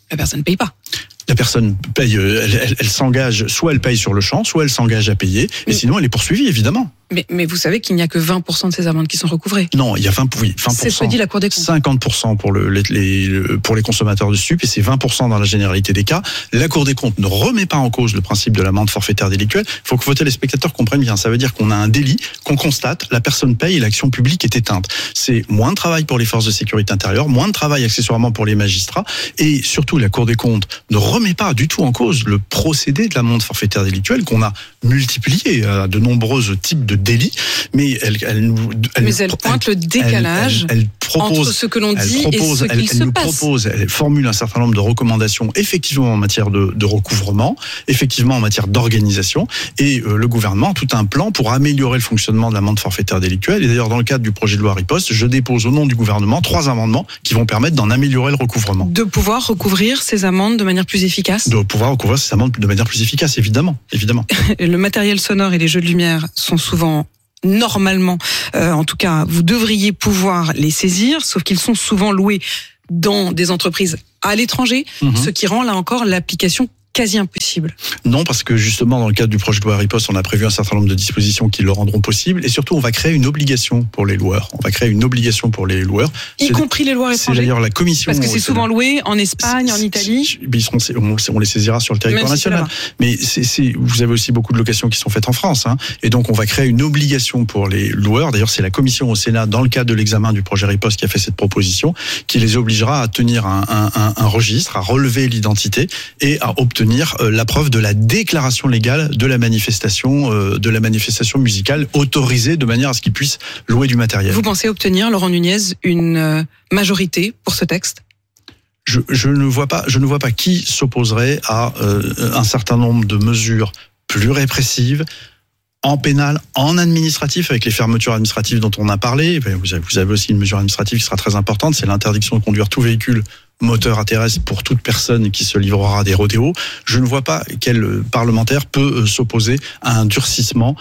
Speaker 1: la personne ne paye pas.
Speaker 17: La personne paye, elle, elle, elle s'engage, soit elle paye sur le champ, soit elle s'engage à payer, et sinon elle est poursuivie, évidemment.
Speaker 1: Mais, mais vous savez qu'il n'y a que vingt pour cent de ces amendes qui sont recouvrées.
Speaker 17: Non, il y a vingt, oui, vingt pour cent.
Speaker 1: C'est ce que dit la Cour des comptes.
Speaker 17: cinquante pour cent pour, le, les, les, pour les consommateurs de stupes, et c'est vingt pour cent dans la généralité des cas. La Cour des comptes ne remet pas en cause le principe de l'amende forfaitaire délictuelle. Il faut que vos téléspectateurs comprennent bien. Ça veut dire qu'on a un délit, qu'on constate, la personne paye et l'action publique est éteinte. C'est moins de travail pour les forces de sécurité intérieure, moins de travail accessoirement pour les magistrats, et surtout la Cour des comptes ne remet pas du tout en cause le procédé de l'amende forfaitaire délictuelle qu'on a multiplié à de nombreux types de délits, mais elle, elle nous, elle,
Speaker 1: mais elle pointe elle, le décalage
Speaker 17: elle, elle, elle propose,
Speaker 1: entre ce que l'on dit
Speaker 17: propose,
Speaker 1: et ce
Speaker 17: elle,
Speaker 1: qu'il
Speaker 17: elle
Speaker 1: se
Speaker 17: nous
Speaker 1: passe.
Speaker 17: Propose, elle formule un certain nombre de recommandations, effectivement en matière de, de recouvrement, effectivement en matière d'organisation, et euh, le gouvernement a tout un plan pour améliorer le fonctionnement de l'amende forfaitaire délictuelle. Et d'ailleurs, dans le cadre du projet de loi Riposte, je dépose au nom du gouvernement trois amendements qui vont permettre d'en améliorer le recouvrement.
Speaker 1: De pouvoir recouvrir ces amendes de manière plus efficace.
Speaker 17: De pouvoir recouvrir ces amendes de manière plus efficace, évidemment, évidemment.
Speaker 1: Le matériel sonore et les jeux de lumière sont souvent normalement, euh, en tout cas, vous devriez pouvoir les saisir, sauf qu'ils sont souvent loués dans des entreprises à l'étranger, mmh. ce qui rend là encore l'application quasi impossible.
Speaker 17: Non, parce que justement, dans le cadre du projet de loi Riposte, on a prévu un certain nombre de dispositions qui le rendront possible, et surtout, on va créer une obligation pour les loueurs. On va créer une obligation pour les loueurs.
Speaker 1: Y c'est compris les loueurs étrangers.
Speaker 17: C'est d'ailleurs la commission.
Speaker 1: Parce que c'est souvent loué en Espagne, en Italie.
Speaker 17: Ils seront, on les saisira sur le territoire national. Mais c'est, c'est, vous avez aussi beaucoup de locations qui sont faites en France, hein. Et donc, on va créer une obligation pour les loueurs. D'ailleurs, c'est la commission au Sénat, dans le cadre de l'examen du projet Riposte, qui a fait cette proposition, qui les obligera à tenir un, un, un, un registre, à relever l'identité et à obtenir euh, la preuve de la déclaration légale de la manifestation, euh, de la manifestation musicale autorisée de manière à ce qu'ils puissent louer du matériel.
Speaker 1: Vous pensez obtenir, Laurent Nunez, une euh, majorité pour ce texte ?
Speaker 17: Je, je ne vois pas, je ne vois pas qui s'opposerait à euh, un certain nombre de mesures plus répressives en pénal, en administratif, avec les fermetures administratives dont on a parlé. Vous avez, vous avez aussi une mesure administrative qui sera très importante, c'est l'interdiction de conduire tout véhicule moteur à terrestre pour toute personne qui se livrera à des rodéos. Je ne vois pas quel parlementaire peut s'opposer à un durcissement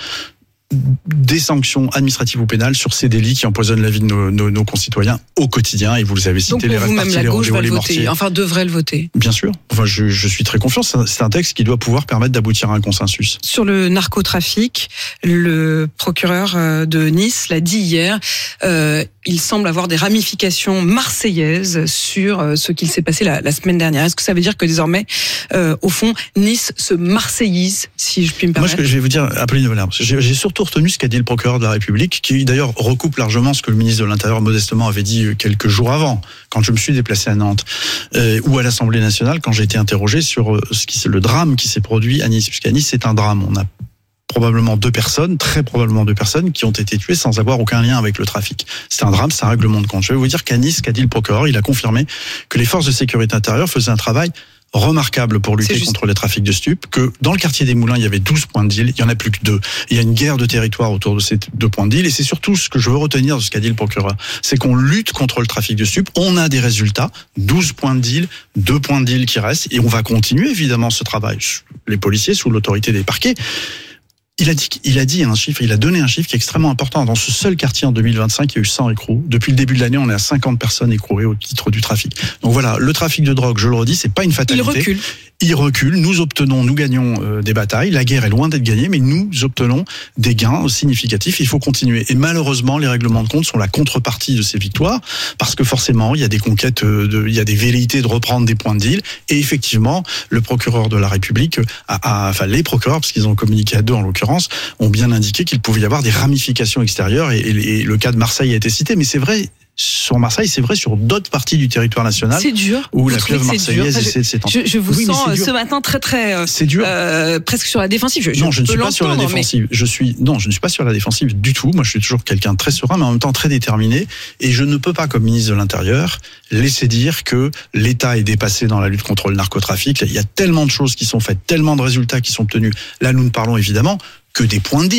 Speaker 17: des sanctions administratives ou pénales sur ces délits qui empoisonnent la vie de nos, nos, nos concitoyens au quotidien. Et vous les avez cités, les rave-parties, les rodéos, les mortiers.
Speaker 1: Enfin, devrait le voter.
Speaker 17: Bien sûr. Enfin, je, je suis très confiant. C'est un texte qui doit pouvoir permettre d'aboutir à un consensus.
Speaker 1: Sur le narcotrafic, le procureur de Nice l'a dit hier, euh, il semble avoir des ramifications marseillaises sur ce qu'il s'est passé la, la semaine dernière. Est-ce que ça veut dire que désormais, euh, au fond, Nice se marseillise, si je puis me permettre ?
Speaker 17: Moi, je vais vous dire, Apolline Valère, j'ai, j'ai surtout retenu ce qu'a dit le procureur de la République, qui d'ailleurs recoupe largement ce que le ministre de l'Intérieur modestement avait dit quelques jours avant, quand je me suis déplacé à Nantes, euh, ou à l'Assemblée nationale, quand j'ai été interrogé sur ce qui, le drame qui s'est produit à Nice. Puisqu'à Nice, c'est un drame. On a probablement deux personnes, très probablement deux personnes, qui ont été tuées sans avoir aucun lien avec le trafic. C'est un drame, c'est un règlement de compte. Je vais vous dire qu'à Nice, qu'a dit le procureur, il a confirmé que les forces de sécurité intérieure faisaient un travail remarquable pour lutter contre les trafics de stupes, que dans le quartier des Moulins, il y avait douze points de deal, il y en a plus que deux. Il y a une guerre de territoire autour de ces deux points de deal, et c'est surtout ce que je veux retenir de ce qu'a dit le procureur, c'est qu'on lutte contre le trafic de stupes, on a des résultats, douze points de deal, deux points de deal qui restent, et on va continuer évidemment ce travail. Les policiers, sous l'autorité des parquets, Il a dit, il a dit un chiffre, il a donné un chiffre qui est extrêmement important. Dans ce seul quartier en deux mille vingt-cinq, il y a eu cent écrous. Depuis le début de l'année, on est à cinquante personnes écrouées au titre du trafic. Donc voilà, le trafic de drogue, je le redis, c'est pas une fatalité.
Speaker 1: Il recule.
Speaker 17: Il recule, nous obtenons, nous gagnons euh, des batailles. La guerre est loin d'être gagnée, mais nous obtenons des gains significatifs. Il faut continuer. Et malheureusement, les règlements de compte sont la contrepartie de ces victoires, parce que forcément, il y a des conquêtes, de, il y a des velléités de reprendre des points de deal. Et effectivement, le procureur de la République, a, a, enfin les procureurs, parce qu'ils ont communiqué à deux en l'occurrence, ont bien indiqué qu'il pouvait y avoir des ramifications extérieures. Et, et, et le cas de Marseille a été cité, mais c'est vrai. Sur Marseille, c'est vrai sur d'autres parties du territoire national.
Speaker 1: C'est dur.
Speaker 17: Où vous la pieuvre marseillaise essaie de s'étendre.
Speaker 1: Je, je vous oui, sens ce matin très très. Euh,
Speaker 17: c'est dur.
Speaker 1: Euh, presque sur la défensive. Je,
Speaker 17: non,
Speaker 1: je,
Speaker 17: je ne suis pas sur la défensive. Mais... Je suis non, je ne suis pas sur la défensive du tout. Moi, je suis toujours quelqu'un de très serein, mais en même temps très déterminé. Et je ne peux pas, comme ministre de l'Intérieur, laisser dire que l'État est dépassé dans la lutte contre le narcotrafic. Il y a tellement de choses qui sont faites, tellement de résultats qui sont obtenus. Là, nous ne parlons évidemment que des points de deal.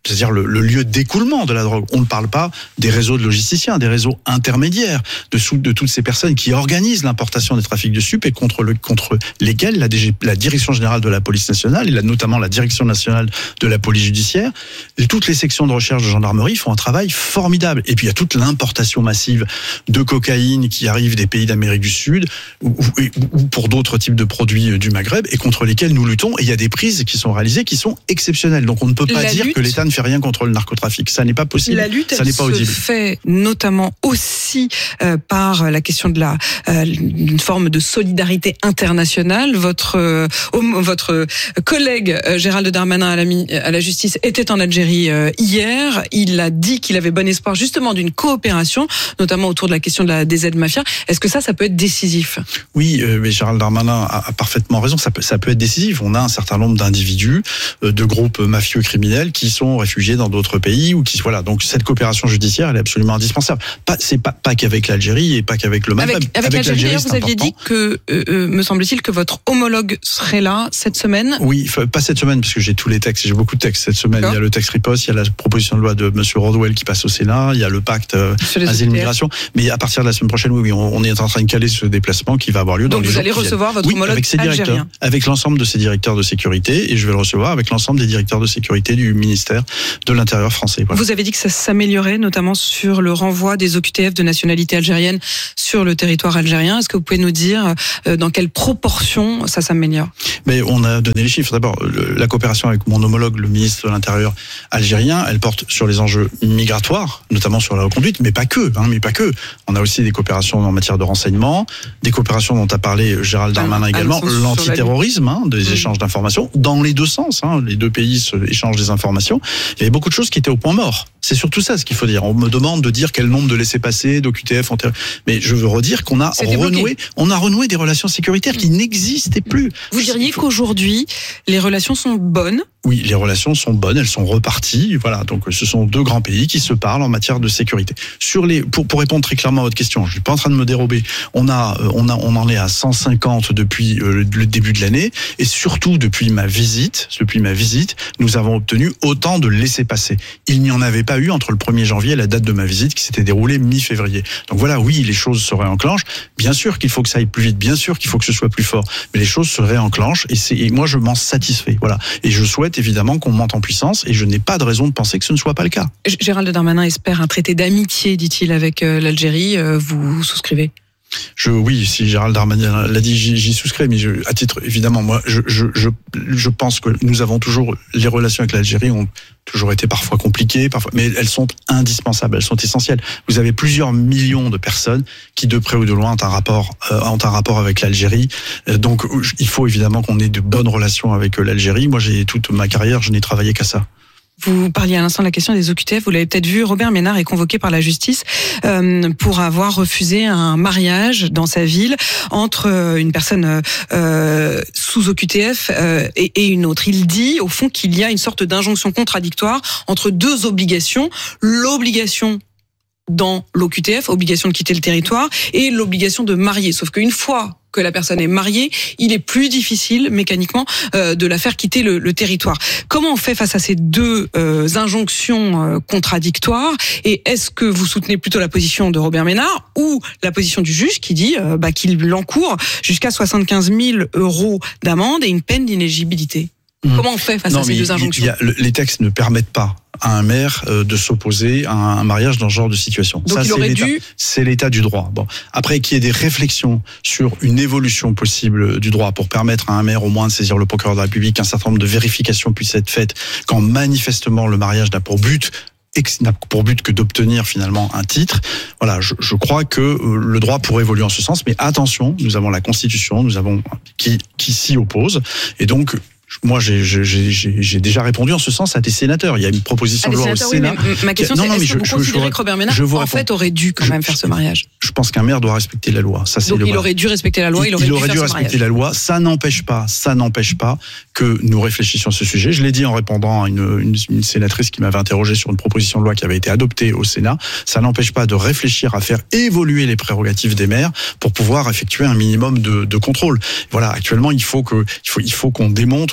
Speaker 17: c'est-à-dire le, le lieu d'écoulement de la drogue. On ne parle pas des réseaux de logisticiens, des réseaux intermédiaires, de, sous, de toutes ces personnes qui organisent l'importation des trafics de stupes et contre, le, contre lesquels la, D G, la Direction Générale de la Police Nationale, et la, notamment la Direction Nationale de la Police Judiciaire, et toutes les sections de recherche de gendarmerie font un travail formidable. Et puis il y a toute l'importation massive de cocaïne qui arrive des pays d'Amérique du Sud, ou, ou, ou pour d'autres types de produits du Maghreb, et contre lesquels nous luttons. Et il y a des prises qui sont réalisées qui sont exceptionnelles. Donc on ne peut pas
Speaker 1: la
Speaker 17: dire
Speaker 1: lutte,
Speaker 17: que l'État ne fait rien contre le narcotrafic. Ça n'est pas possible.
Speaker 1: La lutte,
Speaker 17: ça n'est pas
Speaker 1: elle
Speaker 17: audible.
Speaker 1: se fait notamment aussi euh, par la question de la euh, une forme de solidarité internationale. Votre euh, votre collègue euh, Gérald Darmanin à la, à la justice était en Algérie euh, hier. Il a dit qu'il avait bon espoir justement d'une coopération, notamment autour de la question de la des aides mafias. Est-ce que ça, ça peut être décisif? Oui, euh, mais Gérald Darmanin a, a parfaitement raison. Ça peut, ça peut être décisif. On a un certain nombre d'individus, euh, de groupes mafieux criminels qui sont réfugiés dans d'autres pays ou qui voilà. Donc cette coopération judiciaire, elle est absolument indispensable. Pas, c'est pas pas qu'avec l'Algérie et pas qu'avec le Maghreb. Avec, avec, avec l'Algérie, d'ailleurs, vous aviez dit que, euh, me semble-t-il, que votre homologue serait là cette semaine. Oui, pas cette semaine parce que j'ai tous les textes, j'ai beaucoup de textes cette semaine. D'accord. Il y a le texte riposte, il y a la proposition de loi de Monsieur Rodwell qui passe au Sénat, il y a le pacte euh, asile-migration. Mais à partir de la semaine prochaine, oui, oui, on, on est en train de caler ce déplacement qui va avoir lieu. Donc dans les vous allez recevoir viennent. Votre oui, homologue avec ses directeurs, algérien. Avec l'ensemble de ses directeurs de sécurité, et je vais le recevoir avec l'ensemble des directeurs de sécurité du ministère de l'Intérieur français. Voilà. Vous avez dit que ça s'améliorait, notamment sur le renvoi des O Q T F de nationalité algérienne sur le territoire algérien. Est-ce que vous pouvez nous dire euh, dans quelle proportion ça s'améliore? Mais on a donné les chiffres. D'abord, le, la coopération avec mon homologue, le ministre de l'Intérieur algérien, elle porte sur les enjeux migratoires, notamment sur la reconduite, mais pas que. Hein, mais pas que. On a aussi des coopérations en matière de renseignement, des coopérations dont a parlé Gérald Darmanin ah, également, l'antiterrorisme, hein, des mmh. échanges d'informations dans les deux sens. Hein, les deux pays se échangent des informations. Il y avait beaucoup de choses qui étaient au point mort. C'est surtout ça ce qu'il faut dire. On me demande de dire quel nombre de laissez-passer, d'O Q T F ont... Mais je veux redire qu'on a renoué, on a renoué des relations sécuritaires qui n'existaient plus. Vous diriez faut... qu'aujourd'hui, les relations sont bonnes? Oui, les relations sont bonnes, elles sont reparties. Voilà, donc ce sont deux grands pays qui se parlent en matière de sécurité. Sur les, pour, pour répondre très clairement à votre question, je suis pas en train de me dérober. On a, on a, on en est à cent cinquante depuis euh, le début de l'année, et surtout depuis ma visite, depuis ma visite, nous avons obtenu autant de laissez-passer. Il n'y en avait pas eu entre le premier janvier et la date de ma visite qui s'était déroulée mi-février. Donc voilà, oui, les choses se réenclenchent. Bien sûr qu'il faut que ça aille plus vite, bien sûr qu'il faut que ce soit plus fort, mais les choses se réenclenchent et c'est, et moi je m'en satisfais. Voilà, et je souhaite évidemment qu'on monte en puissance et je n'ai pas de raison de penser que ce ne soit pas le cas. Gérald Darmanin espère un traité d'amitié, dit-il, avec l'Algérie. Vous souscrivez? Je, oui, si Gérald Darmanin l'a dit, j'y, j'y souscris, mais je, à titre, évidemment, moi, je, je, je, je pense que nous avons toujours, les relations avec l'Algérie ont toujours été parfois compliquées, parfois, mais elles sont indispensables, elles sont essentielles. Vous avez plusieurs millions de personnes qui, de près ou de loin, ont un rapport, euh, ont un rapport avec l'Algérie. Euh, donc, il faut évidemment qu'on ait de bonnes relations avec l'Algérie. Moi, j'ai toute ma carrière, je n'ai travaillé qu'à ça. Vous parliez à l'instant de la question des O Q T F, vous l'avez peut-être vu, Robert Ménard est convoqué par la justice euh, pour avoir refusé un mariage dans sa ville entre une personne euh, sous O Q T F euh, et, et une autre. Il dit au fond qu'il y a une sorte d'injonction contradictoire entre deux obligations, l'obligation dans l'O Q T F, obligation de quitter le territoire, et l'obligation de marier. Sauf qu'une fois que la personne est mariée, il est plus difficile mécaniquement euh, de la faire quitter le, le territoire. Comment on fait face à ces deux euh, injonctions euh, contradictoires? Et est-ce que vous soutenez plutôt la position de Robert Ménard ou la position du juge qui dit euh, bah, qu'il l'encourt jusqu'à soixante-quinze mille euros d'amende et une peine d'inéligibilité? Mmh. Comment on fait face non, à ces deux injonctions? Il y a, les textes ne permettent pas à un maire euh, de s'opposer à un mariage dans ce genre de situation. Donc ça, il aurait dû... c'est l'état du droit. Bon, après qu'il y ait des réflexions sur une évolution possible du droit pour permettre à un maire au moins de saisir le procureur de la République, qu'un certain nombre de vérifications puissent être faites quand manifestement le mariage n'a pour but n'a pour but que d'obtenir finalement un titre. Voilà, je, je crois que euh, le droit pourrait évoluer en ce sens, mais attention, nous avons la Constitution, nous avons qui qui s'y oppose, et donc moi, j'ai, j'ai, j'ai, j'ai déjà répondu en ce sens à des sénateurs. Il y a une proposition de loi au Sénat. Oui, ma question, c'est, non, non, est-ce que vous je, considérez je, que Robert Ménard, en fait, aurait dû quand je, même faire ce mariage? Je pense qu'un maire doit respecter la loi. Ça, c'est Donc, le il vrai. aurait dû respecter la loi, il, il aurait, il dû, aurait dû respecter la loi. Ça n'empêche pas, ça n'empêche pas que nous réfléchissions à ce sujet. Je l'ai dit en répondant à une, une, une sénatrice qui m'avait interrogé sur une proposition de loi qui avait été adoptée au Sénat. Ça n'empêche pas de réfléchir à faire évoluer les prérogatives des maires pour pouvoir effectuer un minimum de, de contrôle. Voilà, actuellement, il faut que, il faut, il faut qu'on démontre que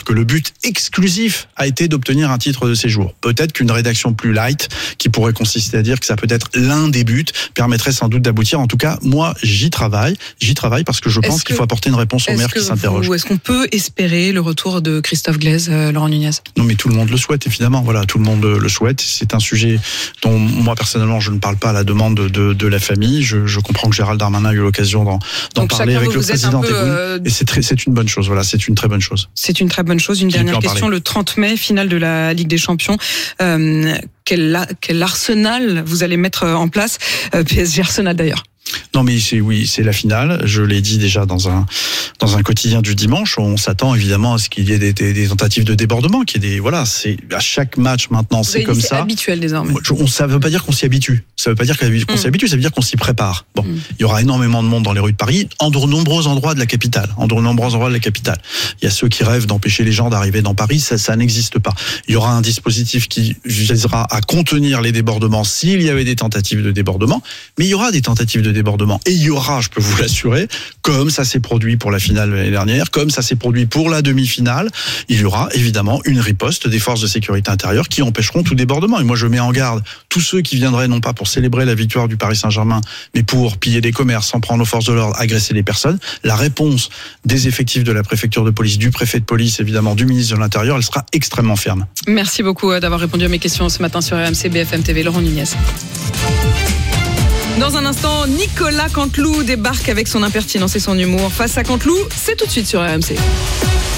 Speaker 17: que le but exclusif a été d'obtenir un titre de séjour. Peut-être qu'une rédaction plus light, qui pourrait consister à dire que ça peut être l'un des buts, permettrait sans doute d'aboutir. En tout cas, moi, j'y travaille. J'y travaille parce que je pense
Speaker 1: Est-ce
Speaker 17: qu'il
Speaker 1: que-
Speaker 17: faut apporter une réponse aux
Speaker 1: Est-ce
Speaker 17: maires
Speaker 1: que
Speaker 17: qui s'interrogent.
Speaker 1: vous- Est-ce qu'on peut espérer le retour de Christophe Glaise, euh, Laurent Nunez?
Speaker 17: Non, mais tout le monde le souhaite, évidemment. Voilà, tout le monde le souhaite. C'est un sujet dont moi personnellement je ne parle pas à la demande de, de, de la famille. Je, je comprends que Gérald Darmanin a eu l'occasion d'en, d'en
Speaker 1: Donc,
Speaker 17: parler
Speaker 1: chacun
Speaker 17: avec
Speaker 1: vous,
Speaker 17: le
Speaker 1: vous êtes un
Speaker 17: président
Speaker 1: peu,
Speaker 17: Tebboune.
Speaker 1: euh,
Speaker 17: Et c'est très, c'est une bonne chose. Voilà, c'est une très bonne chose.
Speaker 1: C'est une très bonne chose. Une
Speaker 17: Qui peut
Speaker 1: dernière
Speaker 17: en
Speaker 1: question.
Speaker 17: parler
Speaker 1: Le trente mai, finale de la Ligue des Champions. Euh, quel, a- quel arsenal vous allez mettre en place? euh, P S G Arsenal d'ailleurs.
Speaker 17: Non, mais c'est oui, c'est la finale. Je l'ai dit déjà dans un dans un quotidien du dimanche. On s'attend évidemment à ce qu'il y ait des, des, des tentatives de débordement, qu'il y ait des voilà. C'est à chaque match maintenant,
Speaker 1: Vous
Speaker 17: c'est
Speaker 1: avez
Speaker 17: comme
Speaker 1: dit,
Speaker 17: ça.
Speaker 1: C'est habituel désormais.
Speaker 17: Je- On, ça veut pas dire qu'on s'y habitue. Ça veut pas dire qu'on
Speaker 1: Mm.
Speaker 17: s'y habitue. Ça veut dire qu'on s'y prépare. Bon, il y aura énormément de monde dans les rues de Paris, en de nombreux endroits de la capitale, en de nombreux endroits de la capitale. Il y a ceux qui rêvent d'empêcher les gens d'arriver dans Paris. Ça, ça n'existe pas. Il y aura un dispositif qui visera à contenir les débordements s'il y avait des tentatives de débordement. Mais il y aura des tentatives de débordement. Et il y aura, je peux vous l'assurer, comme ça s'est produit pour la finale l'année dernière, comme ça s'est produit pour la demi-finale, il y aura évidemment une riposte des forces de sécurité intérieure qui empêcheront tout débordement. Et moi, je mets en garde tous ceux qui viendraient non pas pour célébrer la victoire du Paris Saint-Germain, mais pour piller des commerces, s'en prendre aux forces de l'ordre, agresser des personnes. La réponse des effectifs de la préfecture de police, du préfet de police, évidemment, du ministre de l'Intérieur, elle sera extrêmement ferme.
Speaker 1: Merci beaucoup euh, d'avoir répondu à mes questions ce matin sur R M C B F M T V. Laurent Nunez. Dans un instant, Nicolas Canteloup débarque avec son impertinence et son humour. Face à Canteloup, c'est tout de suite sur R M C.